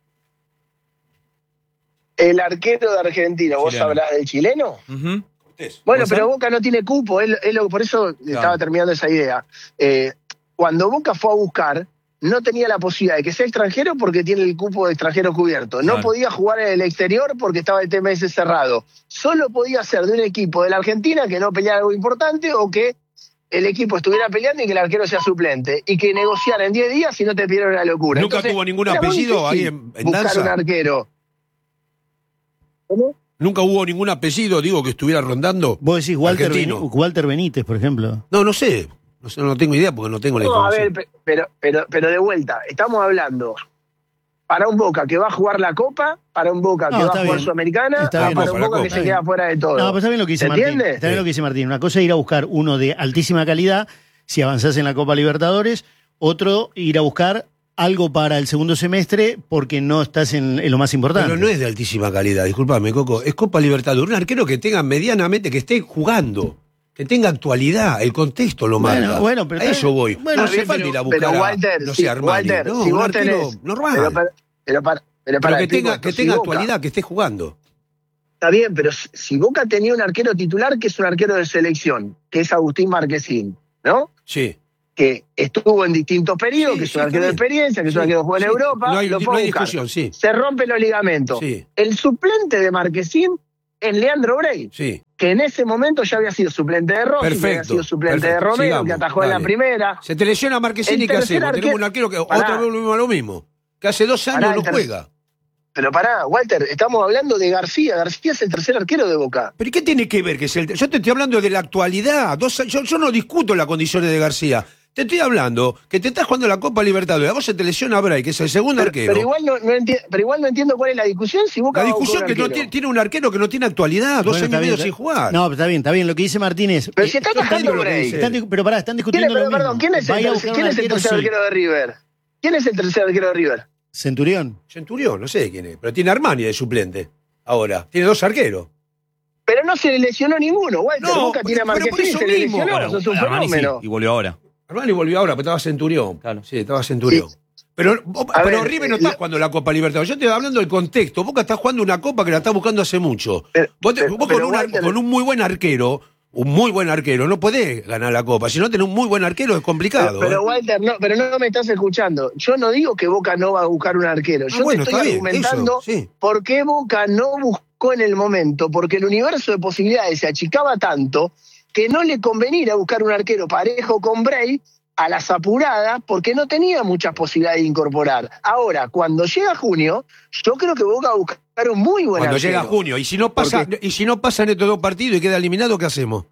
El arquero de Argentina, ¿vos Chileno. hablás del chileno? Ujú. Bueno, ¿Puede pero ser? Boca no tiene cupo, por eso estaba terminando esa idea. Cuando Boca fue a buscar, no tenía la posibilidad de que sea extranjero porque tiene el cupo de extranjero cubierto. No Claro. podía jugar en el exterior porque estaba el TMS cerrado. Solo podía ser de un equipo de la Argentina que no peleara algo importante o que el equipo estuviera peleando y que el arquero sea suplente. Y que negociara en 10 días si no te pidieron una locura. ¿Nunca Entonces, tuvo ningún era muy apellido ahí difícil en buscar Danza? un arquero. ¿Cómo? Nunca hubo ningún apellido, digo, que estuviera rondando. Vos decís Walter, argentino. Walter Benítez, por ejemplo. No sé. No tengo idea porque no tengo la No, a información. ver, pero de vuelta, estamos hablando para un Boca que va a jugar la Copa, para un Boca No, que va está a jugar bien. Sudamericana, Está bien. para un Para Boca Copa. que se queda fuera de todo. No, pero está bien lo que dice ¿Se Martín. entiende? Está bien lo que dice Martín. Una cosa es ir a buscar uno de altísima calidad, si avanzás en la Copa Libertadores. Otro, ir a buscar algo para el segundo semestre porque no estás en lo más importante. Pero no es de altísima calidad, discúlpame, Coco. Es Copa Libertadores. Un arquero que tenga medianamente, que esté jugando, que tenga actualidad, el contexto lo marca. Bueno, pero a eso voy. bueno, no hace Pero- falta ir a buscar pero a, Walter, no sí, sé, Armani. Walter, No, si un vos arquero tenés- normal. Pero Pero para, que explico tenga esto. Si actualidad, Boca- que esté jugando. Está bien, pero si Boca tenía un arquero titular que es un arquero de selección, que es Agustín Marquesín, ¿no? Sí. Que estuvo en distintos periodos, Sí, que es sí, un arquero de está bien. experiencia, que es un arquero que juega en Europa, No hay, lo no puedo hay buscar. discusión, sí. Se rompe los ligamentos. Sí. El suplente de Marquesín es Leandro Brey, Sí. que en ese momento ya había sido suplente de Rossi, que había Perfecto. sido suplente de Perfecto. Romero, Sigamos, que atajó en la dale. primera. Se te lesiona Marquesini, El ¿qué tercer hacemos? Tenemos un arquero que Pará. otra vez volvemos a lo mismo. Que hace 2 años Pará, no juega. Pero pará, Walter, estamos hablando de García. García es el tercer arquero de Boca. ¿Pero qué tiene que ver que es el? Yo te estoy hablando de la actualidad. Yo no discuto las condiciones de García. Te estoy hablando que te estás jugando la Copa Libertadores. A vos se te lesiona Bray, que es el segundo arquero. Pero igual no entiendo cuál es la discusión. Si Boca La va a buscar discusión un que no arquero. tiene un arquero que no tiene actualidad, 2 Bueno, años está y medio bien, sin jugar. No, pero está bien. Lo que dice Martín es. Pero si está yo atajando entiendo lo que Bray. dice. Pero pará, están discutiendo lo mismo. Perdón, ¿quién es Vaya a el buscar un tercer arquero, sí. arquero de River? ¿Quién es el tercer arquero de River? Centurión. Centurión, no sé quién es. Pero tiene Armani de suplente. Ahora. Tiene 2 arqueros. Pero no se le lesionó ninguno, Walter. No, Boca tiene a pero por Marquesín, eso se le mismo. lesionó. Bueno, Eso es un Armani sí, fenómeno. y volvió ahora. Armani volvió ahora, pero estaba Centurión. Claro. Sí, estaba Centurión. Sí. Pero A ver, River no está jugando la Copa Libertadores. Yo te estoy hablando del contexto. Boca está jugando una Copa que la está buscando hace mucho. Vos pero Walter, con un muy buen arquero, no podés ganar la Copa. Si no tenés un muy buen arquero es complicado. Pero Walter, pero no me estás escuchando. Yo no digo que Boca no va a buscar un arquero. Yo bueno, te estoy está bien, argumentando eso, sí. por qué Boca no buscó en el momento, porque el universo de posibilidades se achicaba tanto que no le convenía ir a buscar un arquero parejo con Bray a las apuradas, porque no tenía muchas posibilidades de incorporar. Ahora, cuando llega junio, yo creo que Boca va a buscar un muy buen Cuando arquero. llega junio. Y si no pasa, en estos 2 partidos y queda eliminado, ¿qué hacemos?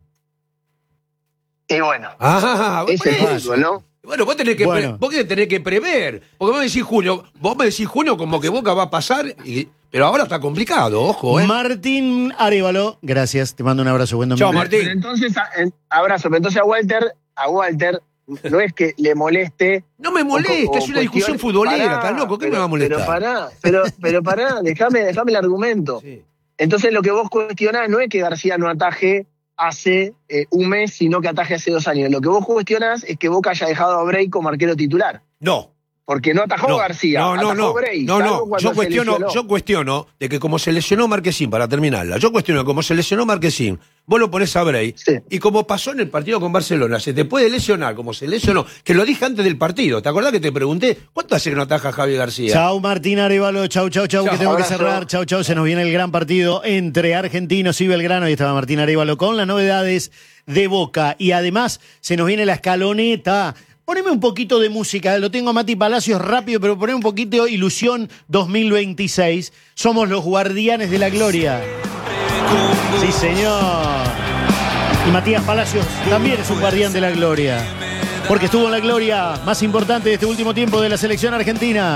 Y bueno, Es es el fútbol, ¿no? Bueno, vos tenés que prever. Porque vos me decís junio como que Boca va a pasar, pero ahora está complicado, ojo, ¿eh? Martín Arévalo, gracias, te mando un abrazo, buen domingo. Chao, Martín. Pero entonces, abrazo. Pero entonces a Walter no es que le moleste. No me molesta, es una discusión futbolera, ¿estás loco? ¿Qué me va a molestar? Pero pará, déjame el argumento. Sí. Entonces lo que vos cuestionás no es que García no ataje hace un mes, sino que ataje hace 2 años. Lo que vos cuestionás es que Boca haya dejado a Bray como arquero titular. No. Porque no atajó García, atajó Bray. salvo cuando se lesionó. Yo cuestiono de que como se lesionó Marquesín, para terminarla, yo cuestiono que como se lesionó Marquesín, vos lo ponés a Bray, Sí. y como pasó en el partido con Barcelona, se te puede lesionar como se lesionó, que lo dije antes del partido, ¿te acordás que te pregunté cuánto hace que no ataja Javi García? Chau Martín Arévalo, chau, que tengo que Abrazo. cerrar. Chau, se nos viene el gran partido entre Argentinos y Belgrano. Y estaba Martín Arévalo con las novedades de Boca. Y además se nos viene la escaloneta. Poneme un poquito de música, lo tengo a Mati Palacios rápido, pero poneme un poquito Ilusión 2026. Somos los guardianes de la gloria. Sí, señor. Y Matías Palacios también es un guardián de la gloria. Porque estuvo en la gloria más importante de este último tiempo de la selección argentina.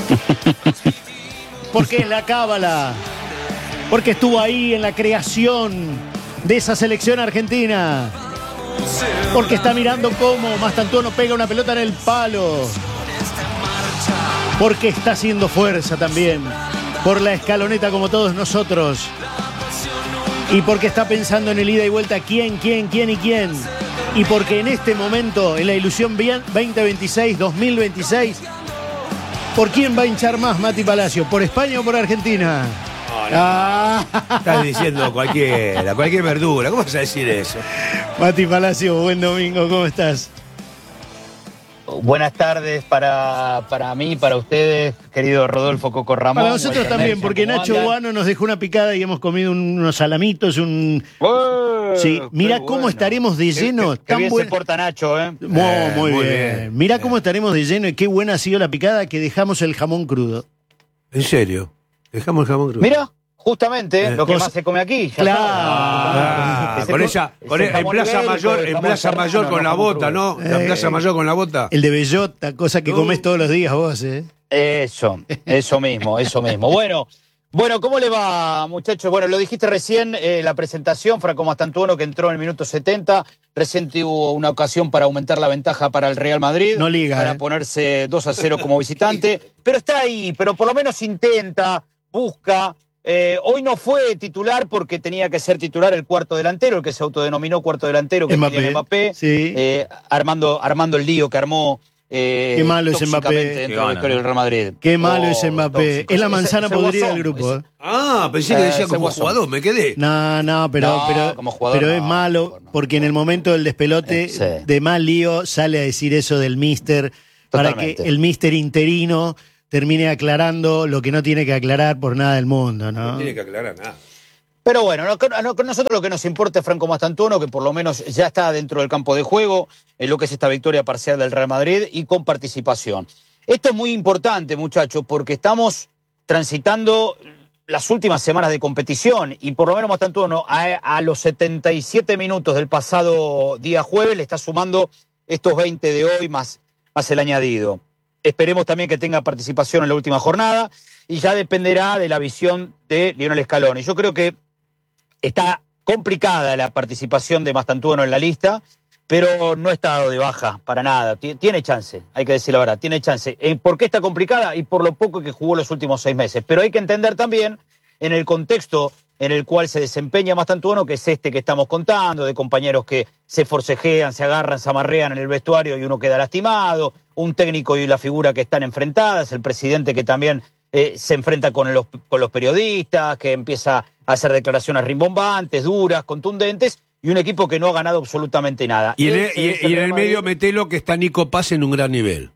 Porque es la cábala. Porque estuvo ahí en la creación de esa selección argentina. Porque está mirando cómo Mastantuono pega una pelota en el palo. Porque está haciendo fuerza también por la escaloneta como todos nosotros. Y porque está pensando en el ida y vuelta quién y quién. Y porque en este momento, en la ilusión 2026, 2026, ¿por quién va a hinchar más Mati Palacio? ¿Por España o por Argentina? Estás diciendo cualquier verdura. ¿Cómo vas a decir eso? Mati Palacio, buen domingo, ¿cómo estás? Buenas tardes para mí, para ustedes, querido Rodolfo Coco Ramón. Para nosotros Walter también, Nelson, porque ¿cómo Nacho andan? Guano nos dejó una picada y hemos comido unos salamitos, Sí, mira cómo estaremos de lleno. Qué bien se porta Nacho, ¿eh? Muy bien. Mirá cómo estaremos de lleno y qué buena ha sido la picada que dejamos el jamón crudo. En serio, dejamos el jamón crudo. Mira, justamente lo que Cosa- más se come aquí. ya Claro. Ah, sabes. con esa, en jamón Plaza ibérico, Mayor, el en jamón Plaza serrano, Mayor con la jamón bota, crudo. ¿no? En Plaza Mayor con la bota. El de bellota, cosa que comés todos los días vos, ¿eh? Eso mismo. Bueno, ¿cómo le va, muchachos? Bueno, lo dijiste recién, la presentación, Franco Mastantuono, que entró en el minuto 70. Recién tuvo una ocasión para aumentar la ventaja para el Real Madrid. No liga, Para ponerse 2-0 como visitante. Pero está ahí, pero por lo menos intenta, busca. Hoy no fue titular porque tenía que ser titular el cuarto delantero, el que se autodenominó cuarto delantero, que es Kylian Mbappé. Sí. Armando el lío que armó Qué malo es tóxicamente Mbappé. dentro del vestuario del Real Madrid. Qué malo es Mbappé. tóxico. Es la manzana Ese podrida guasón, del grupo. ese- Pensé que decía ese como Guasón. jugador, me quedé. No, pero como jugador es no, malo porque en el momento del despelote Sí. de mal lío sale a decir eso del míster para que Totalmente. el míster interino termine aclarando lo que no tiene que aclarar por nada del mundo, No ¿no? tiene que aclarar nada. Pero bueno, con nosotros lo que nos importa es Franco Mastantuono, que por lo menos ya está dentro del campo de juego, en lo que es esta victoria parcial del Real Madrid y con participación. Esto es muy importante, muchachos, porque estamos transitando las últimas semanas de competición y por lo menos Mastantuono a los 77 minutos del pasado día jueves le está sumando estos 20 de hoy más el añadido. Esperemos también que tenga participación en la última jornada y ya dependerá de la visión de Lionel Scaloni. Yo creo que está complicada la participación de Mastantuono en la lista, pero no está dado de baja para nada. Tiene chance, hay que decir la verdad, tiene chance. ¿Por qué está complicada? Y por lo poco que jugó los últimos 6 meses. Pero hay que entender también en el contexto en el cual se desempeña Mastantuono, que es este que estamos contando, de compañeros que se forcejean, se agarran, se amarrean en el vestuario y uno queda lastimado, un técnico y la figura que están enfrentadas, el presidente que también se enfrenta con los periodistas, que empieza a hacer declaraciones rimbombantes, duras, contundentes, y un equipo que no ha ganado absolutamente nada. Y en Ese es el el Real medio Madrid. metelo que está Nico Paz en un gran nivel.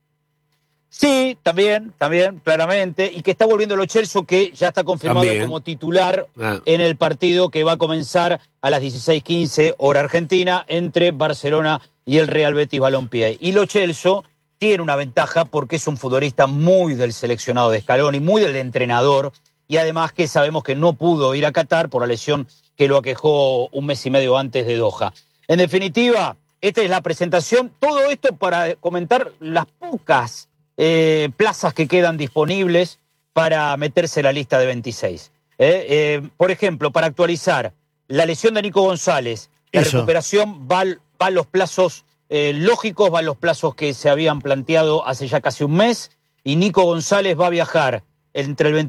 Sí, también, claramente, y que está volviendo Lo Celso, que ya está confirmado También. como titular Ah. en el partido que va a comenzar a las 16:15 hora argentina entre Barcelona y el Real Betis Balompié. Y Lo Celso tiene una ventaja porque es un futbolista muy del seleccionado de Scaloni, muy del entrenador, y además que sabemos que no pudo ir a Qatar por la lesión que lo aquejó un mes y medio antes de Doha. En definitiva, esta es la presentación. Todo esto para comentar las pocas plazas que quedan disponibles para meterse en la lista de 26. Por ejemplo, para actualizar, la lesión de Nico González, la Eso. recuperación va a los plazos lógicos, va a los plazos que se habían planteado hace ya casi un mes, y Nico González va a viajar entre el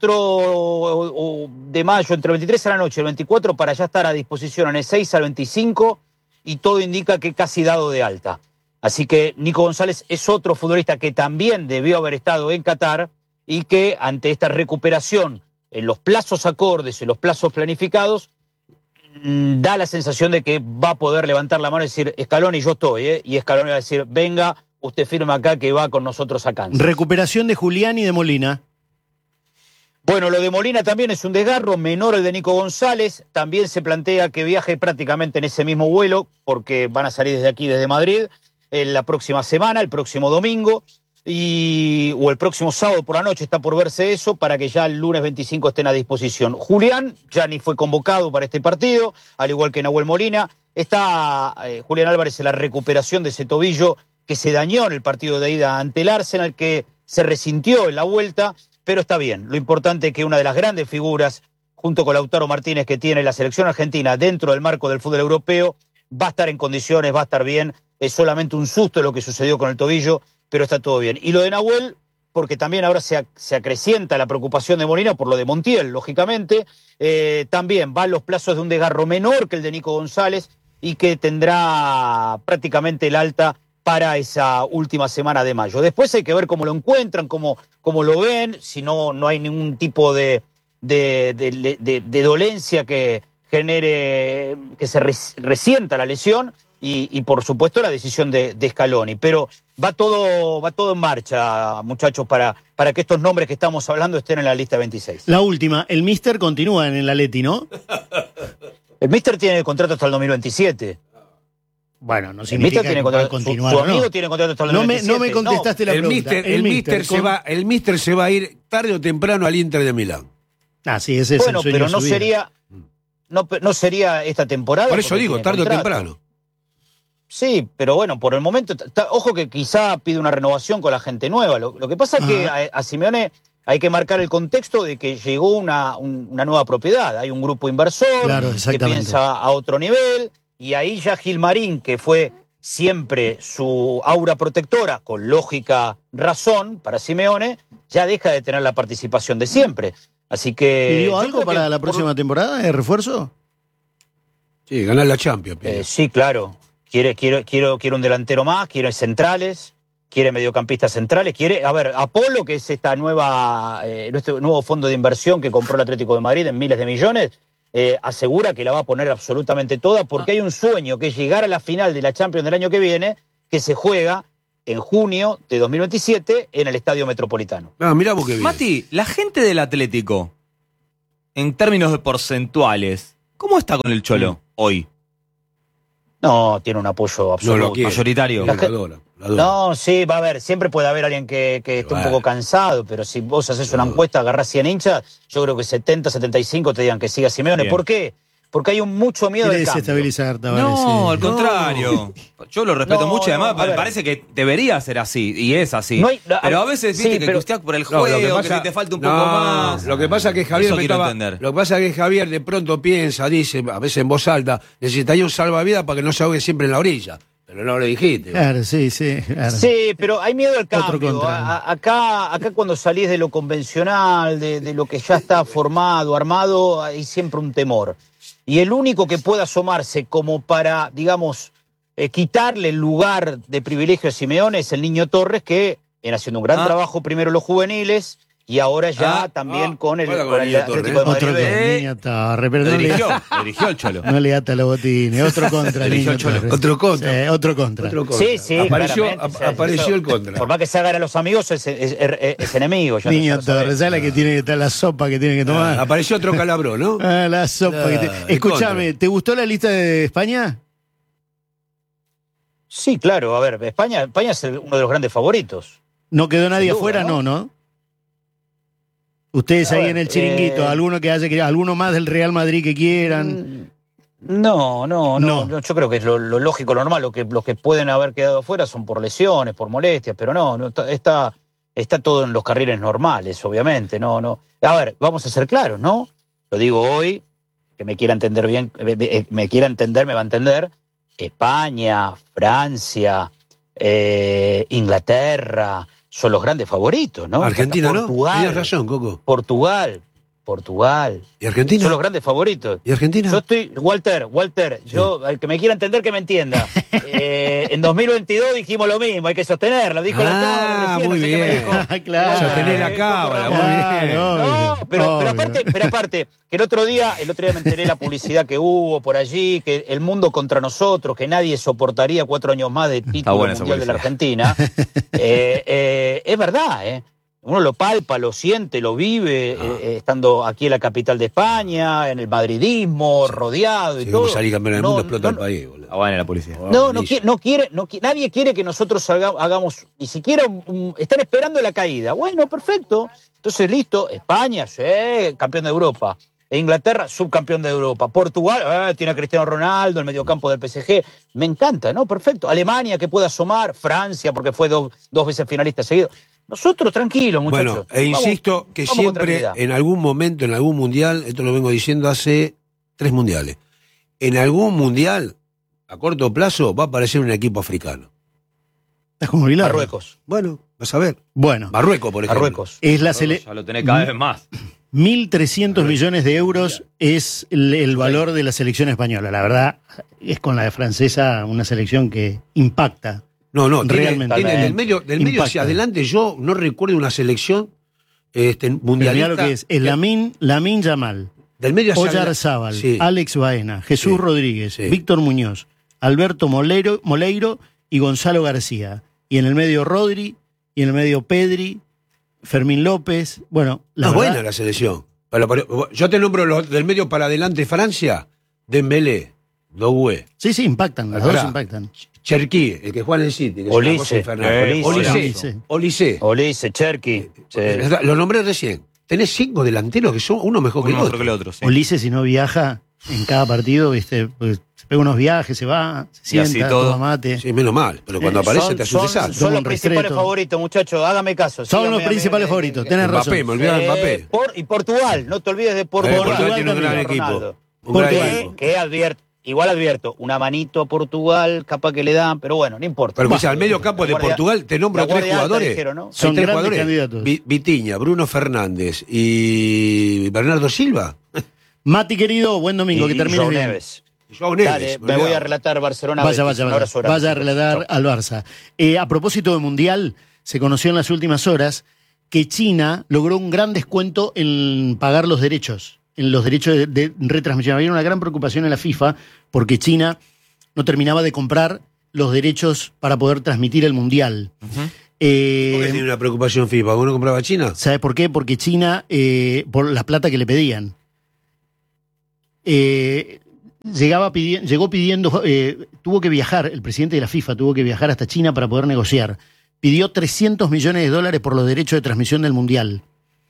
24 de mayo, entre el 23 a la noche y el 24 para ya estar a disposición en el 6 al 25, y todo indica que casi dado de alta. Así que Nico González es otro futbolista que también debió haber estado en Qatar y que ante esta recuperación en los plazos acordes, en los plazos planificados, da la sensación de que va a poder levantar la mano y decir, Scaloni, yo estoy, y Scaloni va a decir, venga, usted firma acá que va con nosotros a Kansas. Recuperación de Julián y de Molina. Bueno, lo de Molina también es un desgarro, menor el de Nico González. También se plantea que viaje prácticamente en ese mismo vuelo, porque van a salir desde aquí, desde Madrid, en la próxima semana, el próximo domingo, o el próximo sábado por la noche, está por verse eso, para que ya el lunes 25 estén a disposición. Julián ya ni fue convocado para este partido, al igual que Nahuel Molina. Está Julián Álvarez en la recuperación de ese tobillo que se dañó en el partido de ida ante el Arsenal, que se resintió en la vuelta, pero está bien. Lo importante es que una de las grandes figuras, junto con Lautaro Martínez, que tiene la selección argentina dentro del marco del fútbol europeo, va a estar en condiciones, va a estar bien. Es solamente un susto lo que sucedió con el tobillo, pero está todo bien. Y lo de Nahuel, porque también ahora se acrecienta la preocupación de Molina por lo de Montiel, lógicamente, también va a los plazos de un desgarro menor que el de Nico González y que tendrá prácticamente el alta para esa última semana de mayo. Después hay que ver cómo lo encuentran, cómo lo ven, si no hay ningún tipo de dolencia que genere, que se resienta la lesión y por supuesto la decisión de Scaloni. Pero va todo en marcha, muchachos, para que estos nombres que estamos hablando estén en la lista 26. La última, el Mister continúa en el Atleti, ¿no? El Mister tiene contrato hasta el 2027. Bueno, no El significa Mister tiene que pueda contrato, continuar. su ¿o no? amigo tiene contrato hasta el No 2027. me contestaste la pregunta. El Mister se va a ir tarde o temprano al Inter de Milán. Ah, sí, ese es Bueno, el sueño pero de no su vida. sería, no sería esta temporada. Por eso porque digo, tiene tarde o contrato. temprano. Sí, pero bueno, por el momento, ojo que quizá pide una renovación con la gente nueva. Lo que pasa es que a Simeone hay que marcar el contexto de que llegó una nueva propiedad. Hay un grupo inversor Claro, que exactamente. piensa a otro nivel, y ahí ya Gilmarín, que fue siempre su aura protectora, con lógica razón para Simeone, ya deja de tener la participación de siempre. Así que... ¿Y dio yo algo creo para que la por- próxima temporada de refuerzo? Sí, ganar la Champions. pide. Sí, claro. Quiere un delantero más, quiere centrales. quiere mediocampistas centrales, quiere, a ver, Apolo, que es esta nueva, este nuevo fondo de inversión que compró el Atlético de Madrid en miles de millones, asegura que la va a poner absolutamente toda, porque hay un sueño que es llegar a la final de la Champions del año que viene, que se juega en junio de 2027 en el Estadio Metropolitano. Mirá vos qué bien. Mati, la gente del Atlético, en términos de porcentuales, ¿cómo está con el Cholo hoy? No, tiene un apoyo absoluto. lo quiere. Mayoritario. Lo adora. No, sí, va a haber, siempre puede haber alguien que esté un poco cansado, pero si vos haces una encuesta, agarrás 100 hinchas, yo creo que 70, 75 te digan que siga Simeone. Bien. ¿Por qué? Porque hay mucho miedo Quiere del cambio. desestabilizar, Tavares. No, sí. al contrario. Yo lo respeto mucho y además a ver. parece que debería ser así, y es así. No hay- pero a veces sí, viste que pero- usted por el No, juego, lo que que pasa- si te falta un no, poco más. Lo que pasa es que Javier Eso me quiero estaba- entender. Lo que pasa es que Javier de pronto piensa, dice, a veces en voz alta, necesitaría un salvavidas para que no se ahogue siempre en la orilla. Pero no lo dijiste. Claro, sí. Claro. Sí, pero hay miedo al Otro cambio. contra. Acá cuando salís de lo convencional, de lo que ya está formado, armado, hay siempre un temor. Y el único que pueda asomarse como para, digamos, quitarle el lugar de privilegio a Simeone es el Niño Torres, que viene haciendo un gran trabajo primero en los juveniles y ahora ya también con el juega con el Niño Atlético de Otro Madrid. con Niño Torres, pero Lo no le, dirigió el Cholo. no le ata los botines. Otro contra el Eligió Niño el Cholo. Torres. Otro contra. Sí, otro contra. Otro contra. Sí, Apareció, claramente, o sea, apareció eso- el contra. Por más que se hagan a los amigos, es enemigo. ya Niño lo sabés. Torres, ¿sabes la que tiene que estar la sopa que tiene que tomar? Apareció otro Calabró, ¿no? La sopa que Ah, te... Escúchame, ¿te gustó la lista de España? Sí, claro, a ver, España es uno de los grandes favoritos. ¿No quedó nadie Sin duda, afuera? ¿no? No. Ustedes A ahí ver, en el chiringuito, alguno que haya querido, alguno más del Real Madrid que quieran. No, No. yo creo que es lo lógico, lo normal. Los que pueden haber quedado afuera son por lesiones, por molestias, pero no está todo en los carriles normales, obviamente. No. A ver, vamos a ser claros, ¿no? Lo digo hoy, que me quiera entender bien, me quiera entender, me va a entender. España, Francia, Inglaterra son los grandes favoritos, ¿no? Argentina, ¿no? Portugal, Tienes razón, Coco. Portugal. ¿Y Argentina? Son los grandes favoritos. ¿Y Argentina? Yo estoy, Walter, yo, el que me quiera entender, que me entienda. En 2022 dijimos lo mismo, hay que sostenerla, dijo la cámara recién, muy no sé qué me bien. dijo. Claro. Sostener la cámara, muy bien. No, pero aparte, que el otro día me enteré la publicidad que hubo por allí, que el mundo contra nosotros, que nadie soportaría 4 años más de título buena esa mundial de la Argentina. Es verdad, ¿eh? Uno lo palpa, lo siente, lo vive, estando aquí en la capital de España, en el madridismo, rodeado y Si todo. vamos a salir campeón del No, mundo, explota no, el país, boludo. Ah, bueno, la policía. Nadie quiere que nosotros hagamos, ni siquiera están esperando la caída. Bueno, perfecto. Entonces, listo, España, sí, campeón de Europa. E Inglaterra, subcampeón de Europa. Portugal, tiene a Cristiano Ronaldo, el mediocampo del PSG. Me encanta, ¿no? Perfecto. Alemania, que pueda asomar. Francia, porque fue dos veces finalista seguido. Nosotros, tranquilos, muchachos. Bueno, insisto que vamos con siempre, tranquilidad. en algún momento, en algún mundial, esto lo vengo diciendo hace 3 mundiales, en algún mundial, a corto plazo, va a aparecer un equipo africano. Estás como Vilar. Marruecos. Bueno, vas a ver. Bueno, Marruecos, por ejemplo. Marruecos. es la Ya lo tenés cada vez más. 1.300 millones de euros es el valor de la selección española. La verdad, es con la de francesa una selección que impacta. No, Realmente. tiene del medio Impacta. hacia adelante, yo no recuerdo una selección Pero mundialista. mirá lo que es Lamin Yamal, Del medio hacia Oyarzábal, sí. Alex Baena, Jesús Sí. Rodríguez, Sí. Víctor Muñoz, Alberto Moleiro y Gonzalo García. Y en el medio Rodri, y en el medio Pedri, Fermín López. Bueno, la Es verdad, buena la selección. Yo te nombro los del medio para adelante Francia, Dembélé, Doué, Sí, impactan, las Pará. dos impactan. Cherqui, el que juega en el City, que es Olise, una cosa infernal. Olise. Olise. Cherky. Lo nombré recién. Tenés 5 delanteros que son uno mejor que el Uno otro. mejor que el otro, sí. Ulises, si no viaja en cada partido, ¿viste? Pues se pega unos viajes, se va, se Y así sienta, todo. toma mate. Sí, menos mal. Pero cuando aparece te hace un desastre. Son Toma los un principales restreto. favoritos, muchachos. Hágame caso. Son Síganme los a mí, principales favoritos, tenés razón. Mbappé, me olvidaba de Mbappé. Y Portugal, no te olvides de Portugal. Portugal tiene un gran Cristiano equipo. Ronaldo. Un gran Portugal. equipo. Que advierto, una manito a Portugal, capaz que le dan, pero bueno, no importa. Pero al medio campo de La guardia- Portugal te nombro la 3 guardia alta jugadores. dijeron, ¿no? Hay Son 3 grandes jugadores. candidatos. Vitiña, Bruno Fernández y Bernardo Silva. Mati, querido, buen domingo, que Y termines João bien. Neves. Joao Neves, Dale, me olvidado. voy a relatar Barcelona. Vaya Betis. Un abrazo grande. Vaya a relatar al Barça. A propósito del Mundial, se conoció en las últimas horas que China logró un gran descuento en pagar los derechos, en los derechos de retransmisión. Había una gran preocupación en la FIFA porque China no terminaba de comprar los derechos para poder transmitir el Mundial. ¿Por qué tiene una preocupación FIFA? ¿Uno compraba China? ¿Sabes por qué? Porque China, por la plata que le pedían, llegó pidiendo, tuvo que viajar, el presidente de la FIFA tuvo que viajar hasta China para poder negociar. Pidió $300 millones por los derechos de transmisión del Mundial.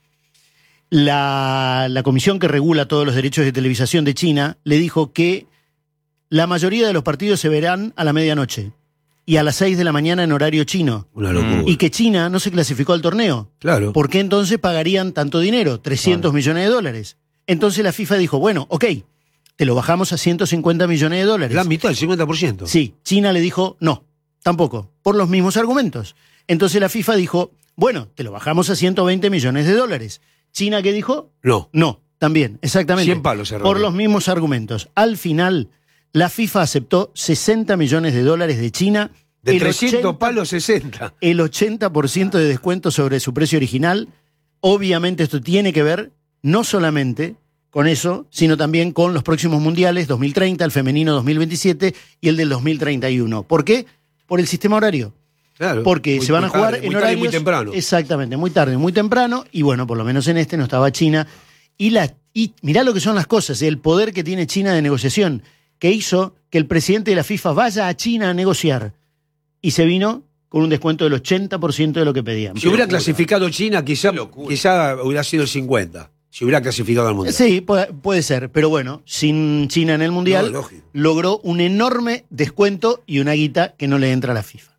La comisión que regula todos los derechos de televisación de China le dijo que la mayoría de los partidos se verán a la medianoche y a las 6 de la mañana en horario chino. Una locura. Y que China no se clasificó al torneo. Claro. ¿Por qué entonces pagarían tanto dinero? 300 millones de dólares. Entonces la FIFA dijo, bueno, ok, te lo bajamos a 150 millones de dólares. La mitad, el 50%. Sí, China le dijo, no, tampoco, por los mismos argumentos. Entonces la FIFA dijo, bueno, te lo bajamos a 120 millones de dólares. ¿China qué dijo? No. No, también, exactamente. 100 palos cerraron. Por los mismos argumentos. Al final, la FIFA aceptó 60 millones de dólares de China. De el 300 palos, 60. El 80% de descuento sobre su precio original. Obviamente esto tiene que ver no solamente con eso, sino también con los próximos mundiales, 2030, el femenino 2027 y el del 2031. ¿Por qué? Por el sistema horario. Claro. Porque Muy se van a jugar tarde, en muy tarde y horarios... muy temprano. Exactamente, muy tarde, muy temprano. Y bueno, por lo menos en este no estaba China. Y mirá lo que son las cosas, el poder que tiene China de negociación, que hizo que el presidente de la FIFA vaya a China a negociar. Y se vino con un descuento del 80% de lo que pedían. Si hubiera clasificado China, quizá hubiera sido el 50%. Si hubiera clasificado al Mundial. Sí, puede ser. Pero bueno, sin China en el Mundial, No, lógico. logró un enorme descuento y una guita que no le entra a la FIFA.